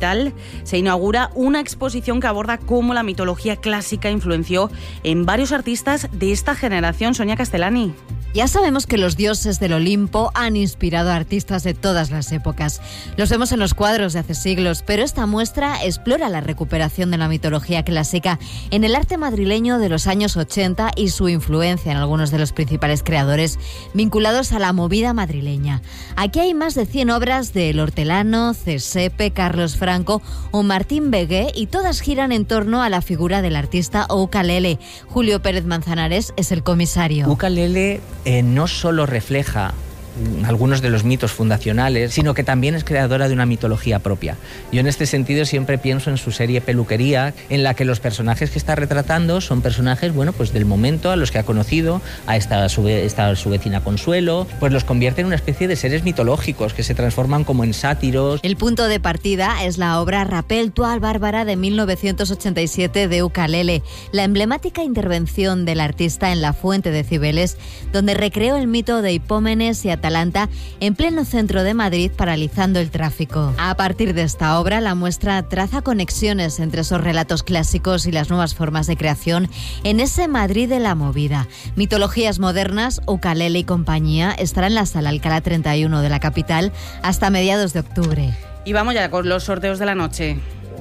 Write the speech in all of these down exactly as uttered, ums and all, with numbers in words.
capital se inaugura una exposición que aborda cómo la mitología clásica influenció en varios artistas de esta generación. Sonia Castellani. Ya sabemos que los dioses del Olimpo han inspirado a artistas de todas las épocas. Los vemos en los cuadros de hace siglos, pero esta muestra explora la recuperación de la mitología clásica en el arte madrileño de los años ochenta y su influencia en algunos de los principales creadores vinculados a la movida madrileña. Aquí hay más de cien obras de El Hortelano, Cesepe, Carlos Franco o Martín Begué, y todas giran en torno a la figura del artista Ukelele. Julio Pérez Manzanares es el comisario. Ukelele Eh, no solo refleja algunos de los mitos fundacionales, sino que también es creadora de una mitología propia. Yo en este sentido siempre pienso en su serie Peluquería, en la que los personajes que está retratando son personajes, bueno, pues del momento, a los que ha conocido, a esta su, esta, su vecina Consuelo, pues los convierte en una especie de seres mitológicos que se transforman como en sátiros. El punto de partida es la obra Rappel toi Bárbara de mil novecientos ochenta y siete de Ukelele, la emblemática intervención del artista en la fuente de Cibeles, donde recreó el mito de Hipómenes y Atalanta en pleno centro de Madrid, paralizando el tráfico. A partir de esta obra, la muestra traza conexiones entre esos relatos clásicos y las nuevas formas de creación en ese Madrid de la movida. Mitologías modernas, Ukelele y compañía estará en la Sala Alcalá treinta y uno de la capital hasta mediados de octubre. Y vamos ya con los sorteos de la noche.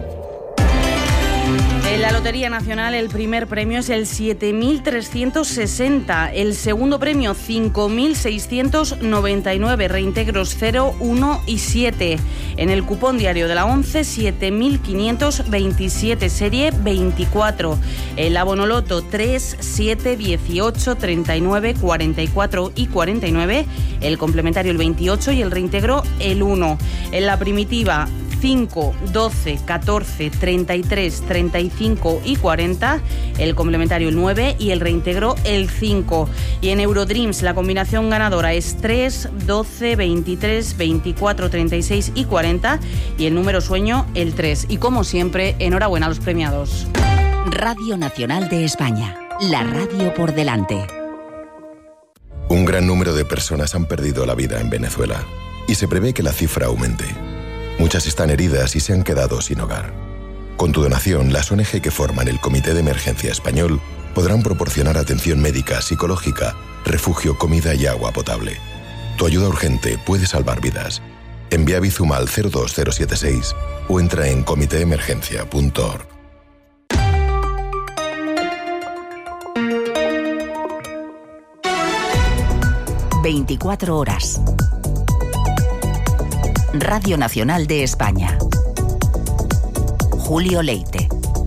En la Lotería Nacional el primer premio es el siete mil trescientos sesenta, el segundo premio cinco mil seiscientos noventa y nueve, reintegros cero, uno y siete. En el cupón diario de la once, siete mil quinientos veintisiete, serie veinticuatro. El abonoloto tres, siete, dieciocho, treinta y nueve, cuarenta y cuatro y cuarenta y nueve. El complementario el veintiocho y el reintegro el uno. En la primitiva cinco, doce, catorce, treinta y tres, treinta y cinco y cuarenta, el complementario el nueve y el reintegro el cinco. Y en Eurodreams la combinación ganadora es tres, doce, veintitrés, veinticuatro, treinta y seis y cuarenta y el número sueño el tres. Y como siempre, enhorabuena a los premiados. Radio Nacional de España, la radio por delante. Un gran número de personas han perdido la vida en Venezuela y se prevé que la cifra aumente. Muchas están heridas y se han quedado sin hogar. Con tu donación, las O N G que forman el Comité de Emergencia Español podrán proporcionar atención médica, psicológica, refugio, comida y agua potable. Tu ayuda urgente puede salvar vidas. Envía Bizum al cero dos cero siete seis o entra en comité emergencia punto org. veinticuatro horas. Radio Nacional de España. Julio Leite.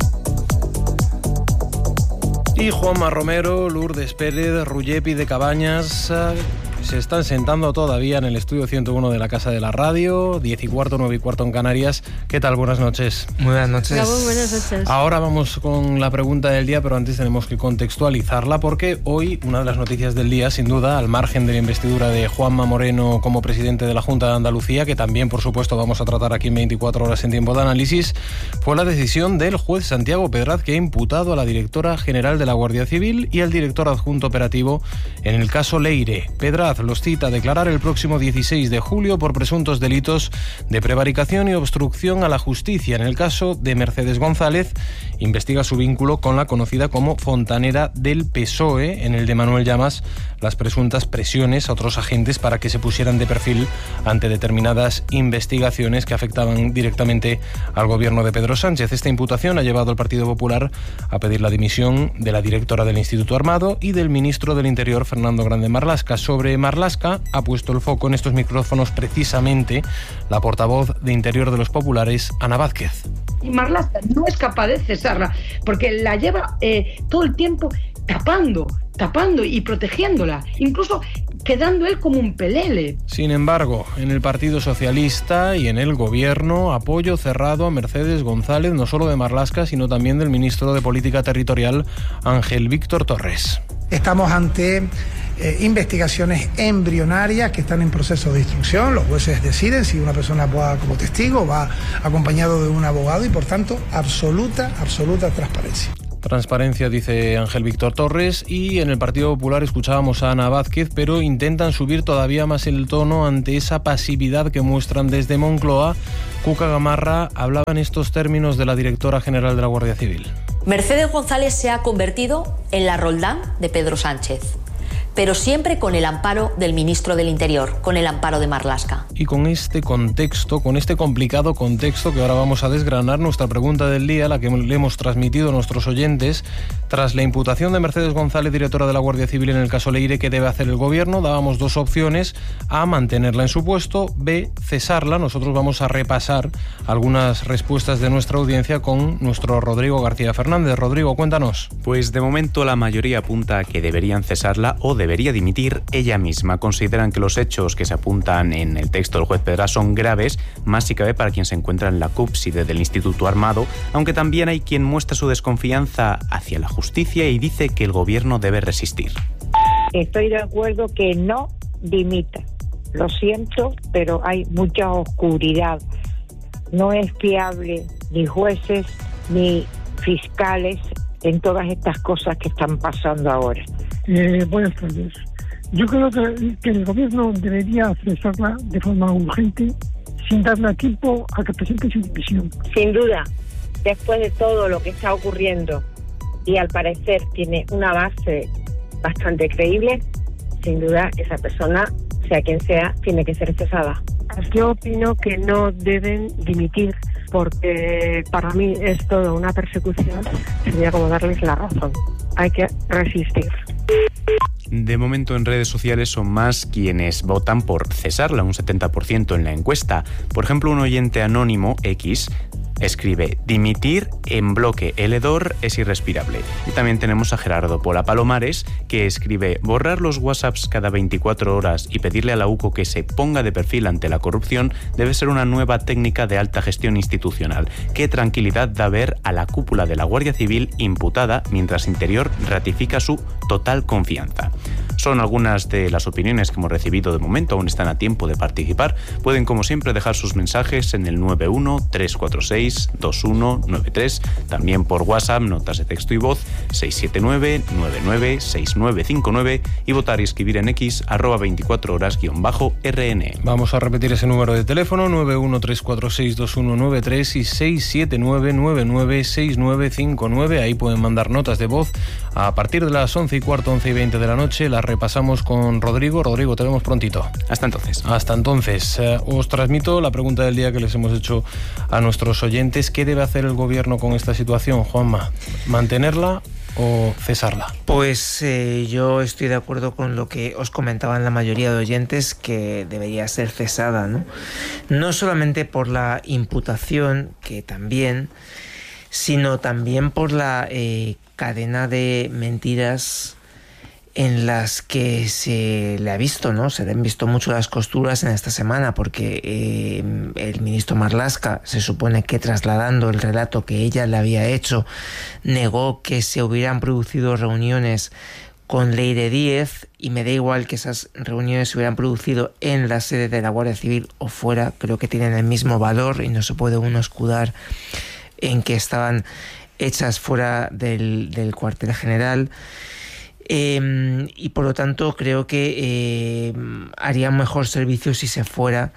Y Juanma Romero, Lourdes Pérez, Rullepi de Cabañas se están sentando todavía en el estudio ciento uno de la Casa de la Radio, diez y cuarto, nueve y cuarto en Canarias. ¿Qué tal? Buenas noches. Muy buenas noches. Gabón, buenas noches. Ahora vamos con la pregunta del día, pero antes tenemos que contextualizarla porque hoy una de las noticias del día, sin duda, al margen de la investidura de Juanma Moreno como presidente de la Junta de Andalucía, que también, por supuesto, vamos a tratar aquí en veinticuatro horas en tiempo de análisis, fue la decisión del juez Santiago Pedraz, que ha imputado a la directora general de la Guardia Civil y al director adjunto operativo en el caso Leire. Pedraz los cita a declarar el próximo dieciséis de julio por presuntos delitos de prevaricación y obstrucción a la justicia. En el caso de Mercedes González, investiga su vínculo con la conocida como fontanera del P S O E. En el de Manuel Llamas, las presuntas presiones a otros agentes para que se pusieran de perfil ante determinadas investigaciones que afectaban directamente al gobierno de Pedro Sánchez. Esta imputación ha llevado al Partido Popular a pedir la dimisión de la directora del Instituto Armado y del ministro del Interior, Fernando Grande Marlaska. Sobre Marlaska ha puesto el foco en estos micrófonos precisamente la portavoz de Interior de los Populares, Ana Vázquez. Y Marlaska no es capaz de cesarla, porque la lleva eh, todo el tiempo tapando, tapando y protegiéndola, incluso quedando él como un pelele. Sin embargo, en el Partido Socialista y en el Gobierno, apoyo cerrado a Mercedes González, no solo de Marlaska, sino también del ministro de Política Territorial, Ángel Víctor Torres. Estamos ante eh, investigaciones embrionarias que están en proceso de instrucción. Los jueces deciden si una persona va como testigo, va acompañado de un abogado y, por tanto, absoluta, absoluta transparencia. Transparencia, dice Ángel Víctor Torres. Y en el Partido Popular escuchábamos a Ana Vázquez, pero intentan subir todavía más el tono ante esa pasividad que muestran desde Moncloa. Cuca Gamarra hablaba en estos términos de la directora general de la Guardia Civil. Mercedes González se ha convertido en la Roldán de Pedro Sánchez, pero siempre con el amparo del ministro del Interior, con el amparo de Marlaska. Y con este contexto, con este complicado contexto que ahora vamos a desgranar, nuestra pregunta del día, la que le hemos transmitido a nuestros oyentes, tras la imputación de Mercedes González, directora de la Guardia Civil en el caso Leire, ¿qué debe hacer el gobierno? Dábamos dos opciones: A, mantenerla en su puesto; B, cesarla. Nosotros vamos a repasar algunas respuestas de nuestra audiencia con nuestro Rodrigo García Fernández. Rodrigo, cuéntanos. Pues de momento la mayoría apunta a que deberían cesarla o debería dimitir ella misma. Consideran que los hechos que se apuntan en el texto del juez Pedra son graves, más si cabe para quien se encuentra en la cúpside del Instituto Armado, aunque también hay quien muestra su desconfianza hacia la justicia y dice que el gobierno debe resistir. Estoy de acuerdo que no dimita. Lo siento, pero hay mucha oscuridad. No es fiable ni jueces ni fiscales en todas estas cosas que están pasando ahora. Eh, buenas tardes. Yo creo que, que el gobierno debería cesarla de forma urgente, sin darle tiempo a que presente su dimisión. Sin duda, después de todo lo que está ocurriendo, y al parecer tiene una base bastante creíble, sin duda esa persona, sea quien sea, tiene que ser cesada. Yo opino que no deben dimitir, porque para mí es todo una persecución. Sería como darles la razón. Hay que resistir. De momento en redes sociales son más quienes votan por cesarla, un setenta por ciento en la encuesta. Por ejemplo, un oyente anónimo, X, escribe: dimitir en bloque, el hedor es irrespirable. Y también tenemos a Gerardo Pola Palomares, que escribe: borrar los WhatsApps cada veinticuatro horas y pedirle a la U C O que se ponga de perfil ante la corrupción debe ser una nueva técnica de alta gestión institucional. Qué tranquilidad da ver a la cúpula de la Guardia Civil imputada mientras Interior ratifica su total confianza. Son algunas de las opiniones que hemos recibido de momento, aún están a tiempo de participar. Pueden, como siempre, dejar sus mensajes en el nueve uno tres cuatro seis dos uno nueve tres, también por WhatsApp, notas de texto y voz seis siete nueve nueve nueve seis nueve cinco nueve y votar y escribir en X arroba veinticuatro horas guión bajo R N. Vamos a repetir ese número de teléfono: nueve uno tres cuatro seis dos uno nueve tres y seis siete nueve nueve nueve seis nueve cinco nueve. Ahí pueden mandar notas de voz a partir de las once y cuarto, once y veinte de la noche. Las repasamos con Rodrigo. Rodrigo, te vemos prontito. Hasta entonces. Hasta entonces. Eh, os transmito la pregunta del día que les hemos hecho a nuestros oyentes. ¿Qué debe hacer el gobierno con esta situación, Juanma? ¿Mantenerla o cesarla? Pues eh, yo estoy de acuerdo con lo que os comentaban la mayoría de oyentes, que debería ser cesada, ¿no? No solamente por la imputación, que también, sino también por la eh, cadena de mentiras en las que se le ha visto, ¿no? Se le han visto mucho las costuras en esta semana, porque eh, el ministro Marlaska se supone que, trasladando el relato que ella le había hecho, negó que se hubieran producido reuniones con Leire Díez, y me da igual que esas reuniones se hubieran producido en la sede de la Guardia Civil o fuera, creo que tienen el mismo valor y no se puede uno escudar en que estaban hechas fuera del, del cuartel general. Eh, y por lo tanto creo que eh, haría un mejor servicio si se fuera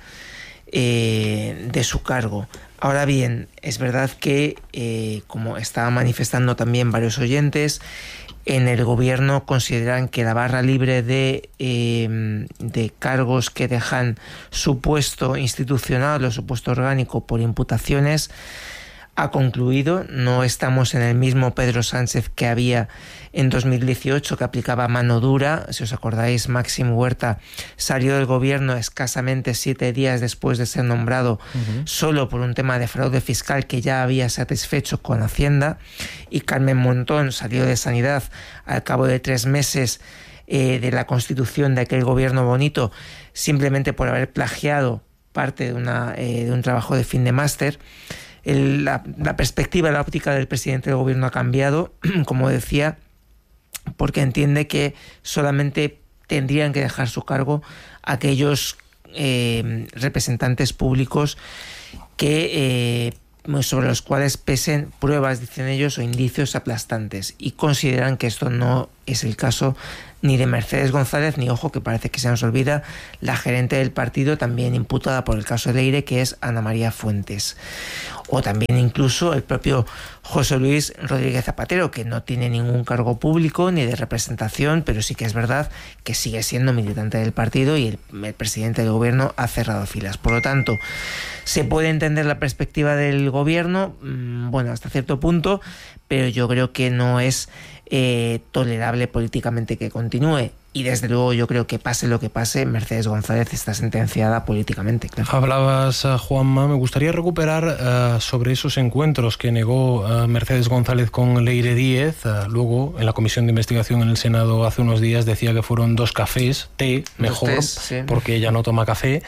eh, de su cargo. Ahora bien, es verdad que, eh, como estaban manifestando también varios oyentes, en el gobierno consideran que la barra libre de, eh, de cargos que dejan su puesto institucional o su puesto orgánico por imputaciones ha concluido. No estamos en el mismo Pedro Sánchez que había en dos mil dieciocho, que aplicaba mano dura. Si os acordáis, Máximo Huerta salió del gobierno escasamente siete días después de ser nombrado, uh-huh. solo por un tema de fraude fiscal que ya había satisfecho con Hacienda, y Carmen Montón salió de Sanidad al cabo de tres meses eh, de la constitución de aquel gobierno bonito, simplemente por haber plagiado parte de, una, eh, de un trabajo de fin de máster. El, la, la perspectiva, la óptica del presidente del gobierno ha cambiado, como decía, porque entiende que solamente tendrían que dejar su cargo aquellos eh, representantes públicos que eh, sobre los cuales pesen pruebas, dicen ellos, o indicios aplastantes, y consideran que esto no es el caso ni de Mercedes González, ni, ojo, que parece que se nos olvida, la gerente del partido, también imputada por el caso de Leire, que es Ana María Fuentes. O también incluso el propio José Luis Rodríguez Zapatero, que no tiene ningún cargo público ni de representación, pero sí que es verdad que sigue siendo militante del partido y el, el presidente del gobierno ha cerrado filas. Por lo tanto, se puede entender la perspectiva del gobierno, bueno, hasta cierto punto, pero yo creo que no es eh, tolerable políticamente que continúe. Y desde luego yo creo que pase lo que pase, Mercedes González está sentenciada políticamente. Claro. Hablabas, uh, Juanma, me gustaría recuperar uh, sobre esos encuentros que negó uh, Mercedes González con Leire Díez. Uh, luego, en la comisión de investigación en el Senado hace unos días decía que fueron dos cafés, té, mejor, tés, sí. porque ella no toma café.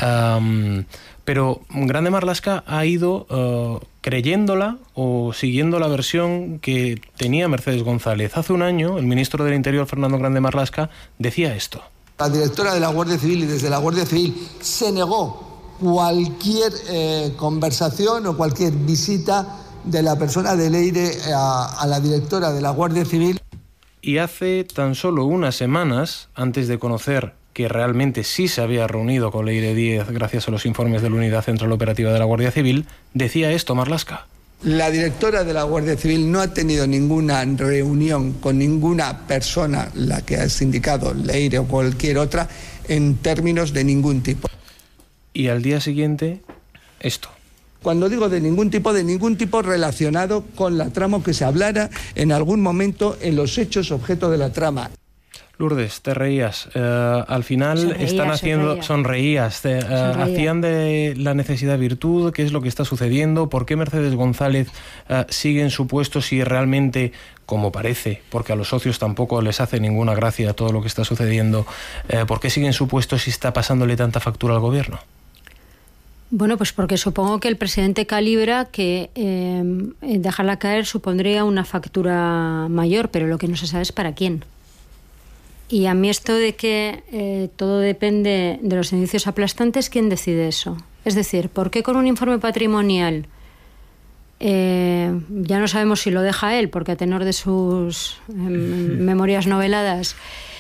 Um, pero Grande Marlaska ha ido uh, creyéndola o siguiendo la versión que tenía Mercedes González. Hace un año, el ministro del Interior, Fernando Grande Marlaska, decía esto. La directora de la Guardia Civil, y desde la Guardia Civil se negó cualquier eh, conversación o cualquier visita de la persona de Leire a, a la directora de la Guardia Civil. Y hace tan solo unas semanas, antes de conocer que realmente sí se había reunido con Leire Díez gracias a los informes de la Unidad Central Operativa de la Guardia Civil, decía esto Marlaska. La directora de la Guardia Civil no ha tenido ninguna reunión con ninguna persona, la que has indicado, Leire o cualquier otra, en términos de ningún tipo. Y al día siguiente, esto. Cuando digo de ningún tipo, de ningún tipo relacionado con la trama, que se hablara en algún momento en los hechos objeto de la trama. Lourdes, te reías. Uh, al final sonreía, están haciendo... Sonreía. Sonreías. Te, uh, hacían de la necesidad virtud. ¿Qué es lo que está sucediendo? ¿Por qué Mercedes González uh, sigue en su puesto si realmente, como parece, porque a los socios tampoco les hace ninguna gracia todo lo que está sucediendo, uh, ¿por qué sigue en su puesto si está pasándole tanta factura al gobierno? Bueno, pues porque supongo que el presidente calibra que eh, dejarla caer supondría una factura mayor, pero lo que no se sabe es para quién. Y a mí esto de que eh, todo depende de los indicios aplastantes, ¿quién decide eso? Es decir, ¿por qué con un informe patrimonial eh, ya no sabemos si lo deja él, porque a tenor de sus eh, memorias noveladas,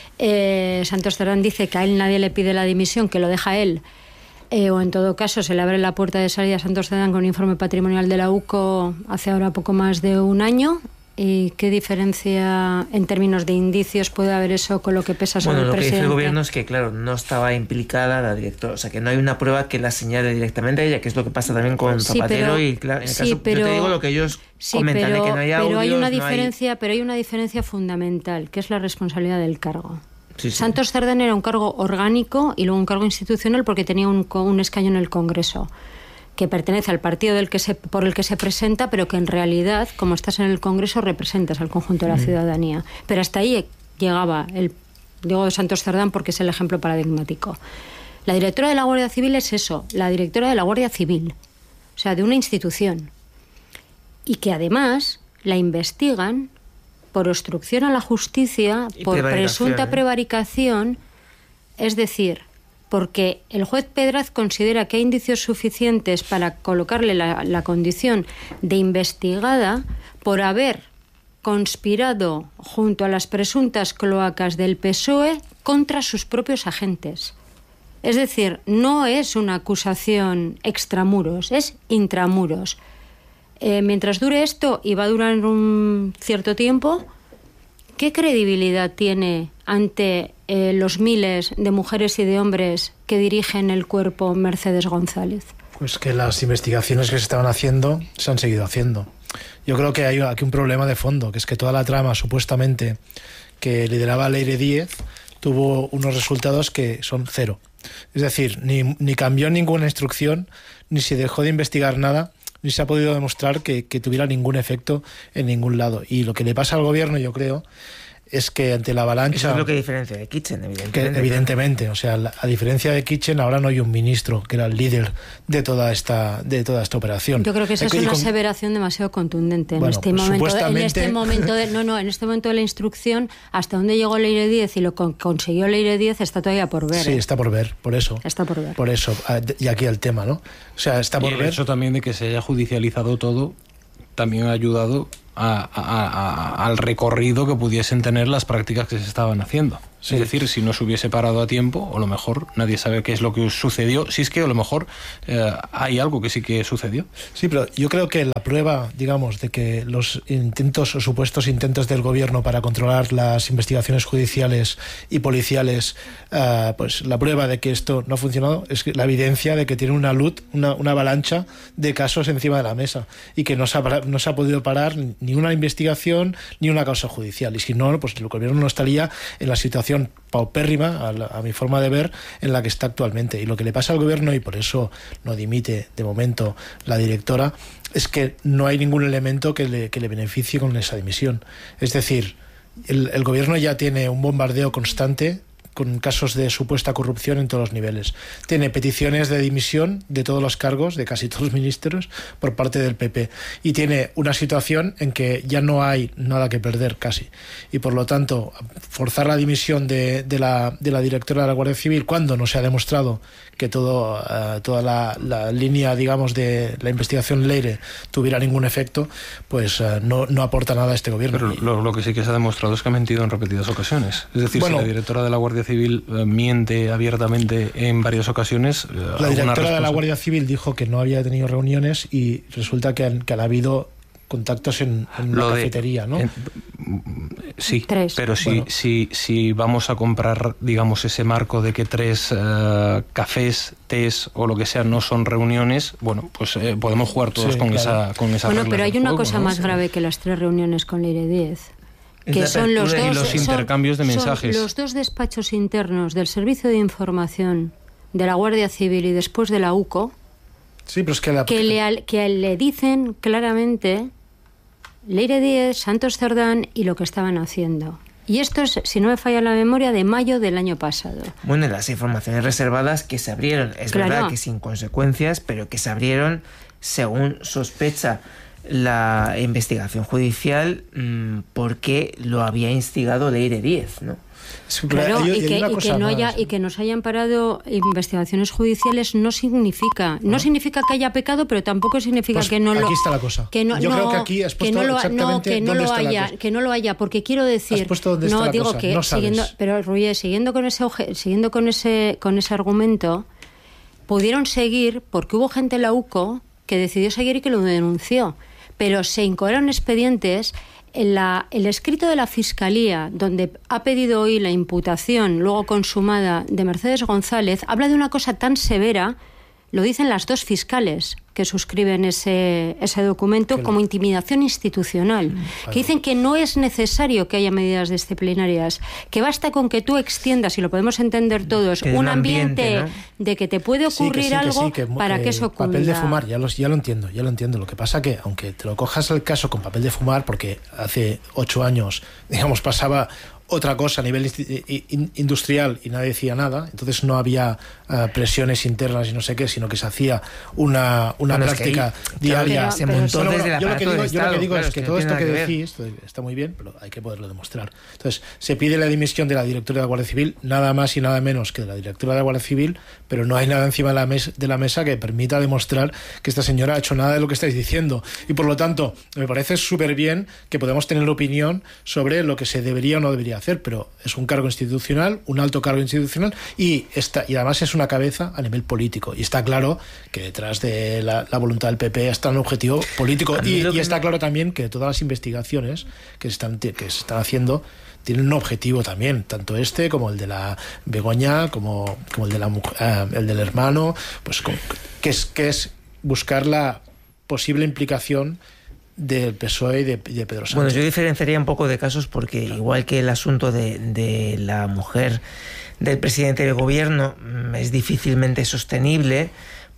eh, Santos Cerdán dice que a él nadie le pide la dimisión, que lo deja él, eh, o en todo caso se le abre la puerta de salida a Santos Cerdán con un informe patrimonial de la U C O hace ahora poco más de un año? ¿Y qué diferencia en términos de indicios puede haber eso con lo que pesa sobre bueno, el presidente? Bueno, lo que dice el gobierno es que, claro, no estaba implicada la directora, o sea, que no hay una prueba que la señale directamente a ella, que es lo que pasa también con sí, Zapatero pero, y, claro, en el sí, caso, pero, yo te digo lo que ellos sí, comentan, pero, de que no hay audios, pero hay una no diferencia, hay... pero hay una diferencia fundamental, que es la responsabilidad del cargo. Sí, sí. Santos Cerdán era un cargo orgánico y luego un cargo institucional porque tenía un, un escaño en el Congreso, que pertenece al partido del que se, por el que se presenta, pero que en realidad, como estás en el Congreso, representas al conjunto de la mm. ciudadanía. Pero hasta ahí llegaba el digo de Santos Cerdán porque es el ejemplo paradigmático. La directora de la Guardia Civil es eso, la directora de la Guardia Civil, o sea, de una institución, y que además la investigan por obstrucción a la justicia, y por presunta ¿eh? prevaricación, es decir, porque el juez Pedraz considera que hay indicios suficientes para colocarle la, la condición de investigada por haber conspirado junto a las presuntas cloacas del P S O E contra sus propios agentes. Es decir, no es una acusación extramuros, es intramuros. Eh, mientras dure esto, y va a durar un cierto tiempo, ¿qué credibilidad tiene ante eh, los miles de mujeres y de hombres que dirigen el cuerpo Mercedes González? Pues que las investigaciones que se estaban haciendo se han seguido haciendo. Yo creo que hay aquí un problema de fondo, que es que toda la trama supuestamente que lideraba Leire Díez tuvo unos resultados que son cero. Es decir, ni, ni cambió ninguna instrucción, ni se dejó de investigar nada, ni se ha podido demostrar que, que tuviera ningún efecto en ningún lado. Y lo que le pasa al gobierno, yo creo, es que ante la avalancha... Eso es lo que diferencia de Kitchen, evidentemente. Que, evidentemente, o sea, la, a diferencia de Kitchen, ahora no hay un ministro que era el líder de toda esta de toda esta operación. Yo creo que esa es una con... aseveración demasiado contundente en, bueno, este pues momento, supuestamente... en este momento. De, no, no, en este momento de la instrucción, hasta dónde llegó Leire Díez y lo que consiguió Leire Díez está todavía por ver. Sí, ¿eh? está por ver, por eso. Está por ver. Por eso, y aquí el tema, ¿no? O sea, está por y el ver. hecho también de que se haya judicializado todo también ha ayudado a, a, a, al recorrido que pudiesen tener las prácticas que se estaban haciendo. Sí. Es decir, si no se hubiese parado a tiempo, o a lo mejor nadie sabe qué es lo que sucedió, si es que a lo mejor eh, hay algo que sí que sucedió. Sí, pero yo creo que la prueba, digamos, de que los intentos o supuestos intentos del gobierno para controlar las investigaciones judiciales y policiales, uh, pues la prueba de que esto no ha funcionado es la evidencia de que tiene una luz, una, una avalancha de casos encima de la mesa y que no se, ha, no se ha podido parar ni una investigación ni una causa judicial. Y si no, pues el gobierno no estaría en la situación paupérrima, a, la, a mi forma de ver, en la que está actualmente. Y lo que le pasa al gobierno, y por eso no dimite de momento la directora, es que no hay ningún elemento que le, que le beneficie con esa dimisión. Es decir, el, el gobierno ya tiene un bombardeo constante con casos de supuesta corrupción en todos los niveles. Tiene peticiones de dimisión de todos los cargos, de casi todos los ministros, por parte del P P. Y tiene una situación en que ya no hay nada que perder casi. Y por lo tanto, forzar la dimisión de, de, la, de la directora de la Guardia Civil cuando no se ha demostrado que todo, uh, toda la, la línea, digamos, de la investigación Leire tuviera ningún efecto, pues uh, no, no aporta nada a este gobierno. Pero lo, lo que sí que se ha demostrado es que ha mentido en repetidas ocasiones. Es decir, bueno, si la directora de la Guardia Civil uh, miente abiertamente en varias ocasiones... Uh, la directora de la Guardia Civil dijo que no había tenido reuniones y resulta que han, que han habido contactos en, en una cafetería, ¿no? En, sí, tres. Pero si, bueno. si, si vamos a comprar, digamos, ese marco de que tres uh, cafés, tés o lo que sea no son reuniones, bueno, pues eh, podemos jugar todos sí, con, claro. esa, con esa Bueno, pero hay una juego, cosa ¿no? más grave que las tres reuniones con Leire Díez. Que es son los dos, y los intercambios son, de mensajes. Son los dos despachos internos del Servicio de Información de la Guardia Civil y después de la U C O, sí, pero es que, la... que, le, que le dicen claramente Leire Díez, Santos Cerdán y lo que estaban haciendo. Y esto es, si no me falla la memoria, de mayo del año pasado. Bueno, las informaciones reservadas que se abrieron, es claro. verdad que sin consecuencias, pero que se abrieron según sospecha la investigación judicial mmm, porque lo había instigado Leire Díez, ¿no? Claro, hay, hay, y, que, y, que no haya, y que nos hayan parado investigaciones judiciales no significa no, no significa que haya pecado, pero tampoco significa pues que no aquí lo aquí está la cosa. Que no, Yo no, creo que aquí has puesto que no lo, exactamente no, que no dónde lo está haya, la cosa. que no lo haya, porque quiero decir, has puesto dónde está no la digo cosa. que no siguiendo, pero Ruye, siguiendo con ese siguiendo con ese con ese argumento, pudieron seguir porque hubo gente en la U C O que decidió seguir y que lo denunció, pero se incoaron expedientes. En la, el escrito de la Fiscalía, donde ha pedido hoy la imputación, luego consumada, de Mercedes González, habla de una cosa tan severa, lo dicen las dos fiscales que suscriben ese, ese documento, como intimidación institucional, mm, que dicen que no es necesario que haya medidas disciplinarias, que basta con que tú extiendas, y lo podemos entender todos, un, un ambiente, ambiente ¿no? de que te puede ocurrir sí, que sí, que algo sí, que, para que, que eso cunda. Papel de fumar, ya, los, ya lo entiendo, ya lo entiendo. Lo que pasa que, aunque te lo cojas el caso con papel de fumar, porque hace ocho años, digamos, pasaba otra cosa a nivel industrial y nadie decía nada, entonces no había uh, presiones internas y no sé qué, sino que se hacía una, una bueno, práctica es que ahí, diaria. Se montó bueno, desde bueno, yo, lo que digo, Estado, yo lo que digo claro, es que, que todo esto que, que decís está muy bien, pero hay que poderlo demostrar. Entonces, se pide la dimisión de la directora de la Guardia Civil, nada más y nada menos que de la directora de la Guardia Civil, pero no hay nada encima de la, mes, de la mesa que permita demostrar que esta señora ha hecho nada de lo que estáis diciendo. Y por lo tanto, me parece súper bien que podamos tener opinión sobre lo que se debería o no debería hacer, pero es un cargo institucional, un alto cargo institucional, y, está, y además es una cabeza a nivel político. Y está claro que detrás de la, la voluntad del P P está un objetivo político. Y, y está claro también que todas las investigaciones que se están, que se están haciendo tienen un objetivo también, tanto este como el de la Begoña, como, como el, de la, uh, el del hermano, pues como, que, es, que es buscar la posible implicación del P S O E y de, de Pedro Sánchez. Bueno, yo diferenciaría un poco de casos porque igual que el asunto de, de la mujer del presidente del gobierno es difícilmente sostenible,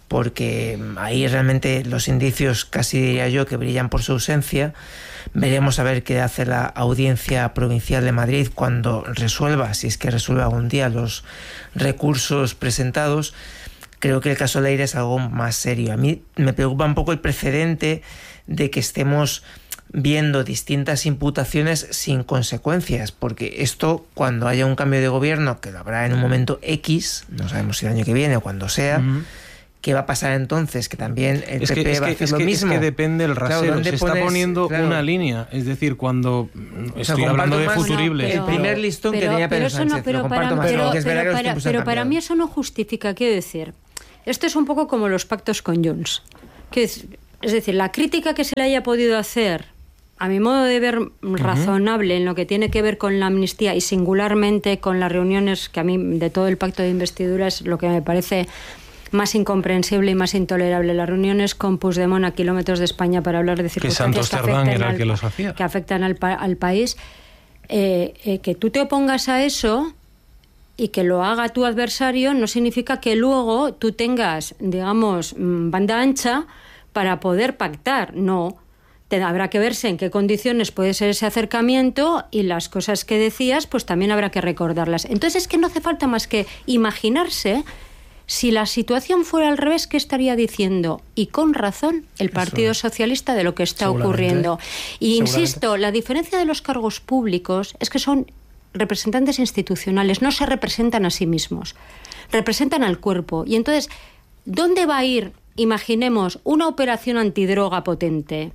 porque ahí realmente los indicios casi diría yo que brillan por su ausencia. Veremos a ver qué hace la Audiencia Provincial de Madrid cuando resuelva, si es que resuelve algún día, los recursos presentados. Creo que el caso Leire es algo más serio. A mí me preocupa un poco el precedente de que estemos viendo distintas imputaciones sin consecuencias, porque esto, cuando haya un cambio de gobierno, que lo habrá en un momento X, no sabemos si el año que viene o cuando sea, uh-huh. ¿qué va a pasar entonces? Que también el es P P que, es va que, a hacer es lo que, mismo. Es que depende del rasero. Claro, se está pones, poniendo claro. una línea. Es decir, cuando O estoy sea, hablando de más, futuribles. No, pero, el primer listón pero, que tenía Pedro pero Sánchez. No, pero lo para, más, pero, que es pero, pero, para, pero para mí eso no justifica, quiero decir, esto es un poco como los pactos con Junts. Que es, es decir, la crítica que se le haya podido hacer, a mi modo de ver, razonable en lo que tiene que ver con la amnistía y singularmente con las reuniones, que a mí de todo el pacto de investidura es lo que me parece más incomprensible y más intolerable, las reuniones con Puigdemont a kilómetros de España para hablar de circunstancias que, que afectan, era el al, que los hacía. que afectan al, al país, eh, eh, que tú te opongas a eso y que lo haga tu adversario no significa que luego tú tengas, digamos, banda ancha para poder pactar, no. Te, habrá que verse en qué condiciones puede ser ese acercamiento y las cosas que decías pues también habrá que recordarlas. Entonces es que no hace falta más que imaginarse si la situación fuera al revés, ¿qué estaría diciendo? Y con razón el Partido Eso, Socialista de lo que está ocurriendo. Y insisto, la diferencia de los cargos públicos es que son representantes institucionales, no se representan a sí mismos, representan al cuerpo. Y entonces, ¿dónde va a ir, imaginemos, una operación antidroga potente?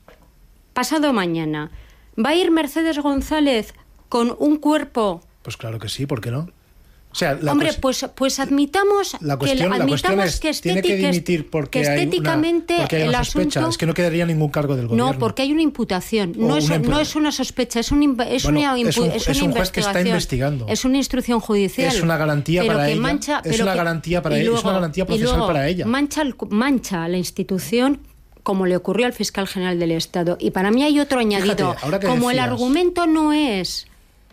Pasado mañana, ¿va a ir Mercedes González con un cuerpo? Pues claro que sí, ¿por qué no? O sea, la Hombre, pues, pues admitamos la cuestión, que, la cuestión es, que, tiene que dimitir porque que estéticamente hay una, porque hay una el sospecha. asunto... Es que no quedaría ningún cargo del gobierno. No, porque hay una imputación. No, es, una impu... no es una sospecha, es, un, es bueno, una, impu... es un, es una es un juez investigación. que está investigando. Es una instrucción judicial. Es una garantía pero para que ella. Mancha, es, una que, garantía para ella luego, es una garantía procesal luego para ella. Mancha, mancha a la institución como le ocurrió al fiscal general del Estado. Y para mí hay otro añadido. Fíjate, como decías... el argumento no es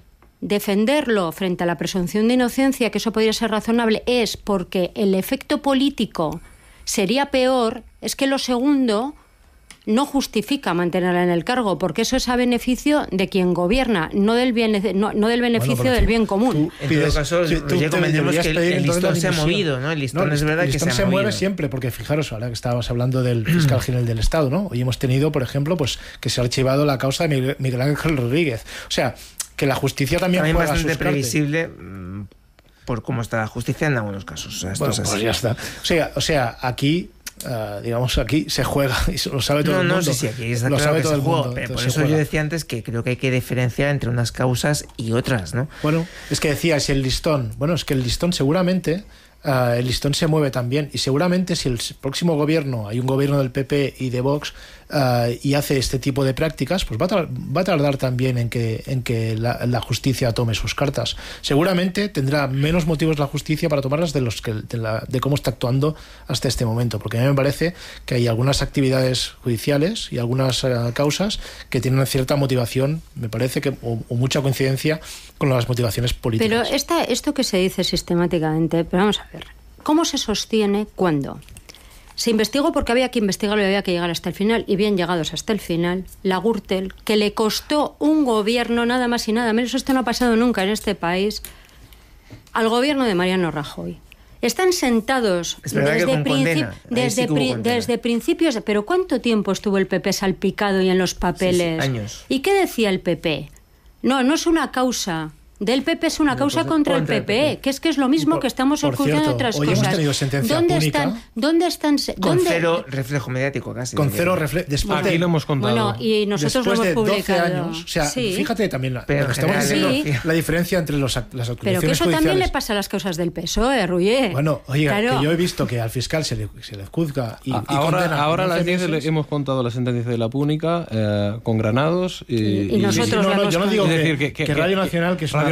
defenderlo frente a la presunción de inocencia, que eso podría ser razonable, es porque el efecto político sería peor, es que lo segundo no justifica mantenerla en el cargo, porque eso es a beneficio de quien gobierna, no del bien, no, no del beneficio bueno, del bien común. En todo caso, ya comentemos que el, el listón se ha movido, ¿no? El listón no, es verdad el listón que se, se ha movido. mueve siempre, porque fijaros, ahora que estábamos hablando del fiscal general del Estado, ¿no? Hoy hemos tenido, por ejemplo, pues que se ha archivado la causa de Miguel Ángel Rodríguez. O sea, que la justicia también, también juega bastante sus previsible mmm, por cómo está la justicia en algunos casos. O sea, esto bueno, es así. Pues ya está. O sea, o sea aquí... Uh, digamos, aquí se juega y lo sabe todo no, el mundo. No, sí, sí, aquí está lo claro sabe que todo se el juega, mundo. Pero por eso yo decía antes que creo que hay que diferenciar entre unas causas y otras, ¿no? Bueno, es que decía, si el listón, bueno, es que el listón seguramente, uh, el listón se mueve también, y seguramente si el próximo gobierno, hay un gobierno del P P y de Vox, uh, y hace este tipo de prácticas, pues va a, tar- va a tardar también en que, en que la, la justicia tome sus cartas. Seguramente tendrá menos motivos la justicia para tomarlas de los que de, la, de cómo está actuando hasta este momento, porque a mí me parece que hay algunas actividades judiciales y algunas uh, causas que tienen cierta motivación, me parece que o, o mucha coincidencia con las motivaciones políticas. Pero esta, esto que se dice sistemáticamente, pero vamos a ver, ¿cómo se sostiene cuando se investigó porque había que investigarlo y había que llegar hasta el final, y bien llegados hasta el final, la Gürtel, que le costó un gobierno, nada más y nada menos, esto no ha pasado nunca en este país, al gobierno de Mariano Rajoy? Están sentados desde, principi- desde, sí pri- desde principios, pero ¿cuánto tiempo estuvo el P P salpicado y en los papeles? Sí, sí, años. ¿Y qué decía el P P? No, no es una causa del P P, es una causa contra, contra el P P, P P, que es que es lo mismo por, que estamos ocurriendo otras hoy cosas. Hemos tenido sentencia ¿Dónde pública? están? ¿Dónde están? Con ¿dónde? cero reflejo mediático casi. Con cero reflejo. Después Aquí de, lo hemos contado. Bueno, y nosotros lo hemos de publicado. doce años, o sea, sí. Fíjate también la, Pero lo que estamos diciendo, sí. la diferencia entre los, las acusaciones Pero que eso judiciales. también le pasa a las causas del P S O E, Rullé. Bueno, oiga, claro. que yo he visto que al fiscal se le, se le juzga y, a, y ahora, condena. Ahora a las diez meses. hemos contado la sentencia de la Púnica eh, con Granados y, y, y nosotros sí, no, no, yo no digo es que, decir, que, que, que Radio Nacional, que es una Radio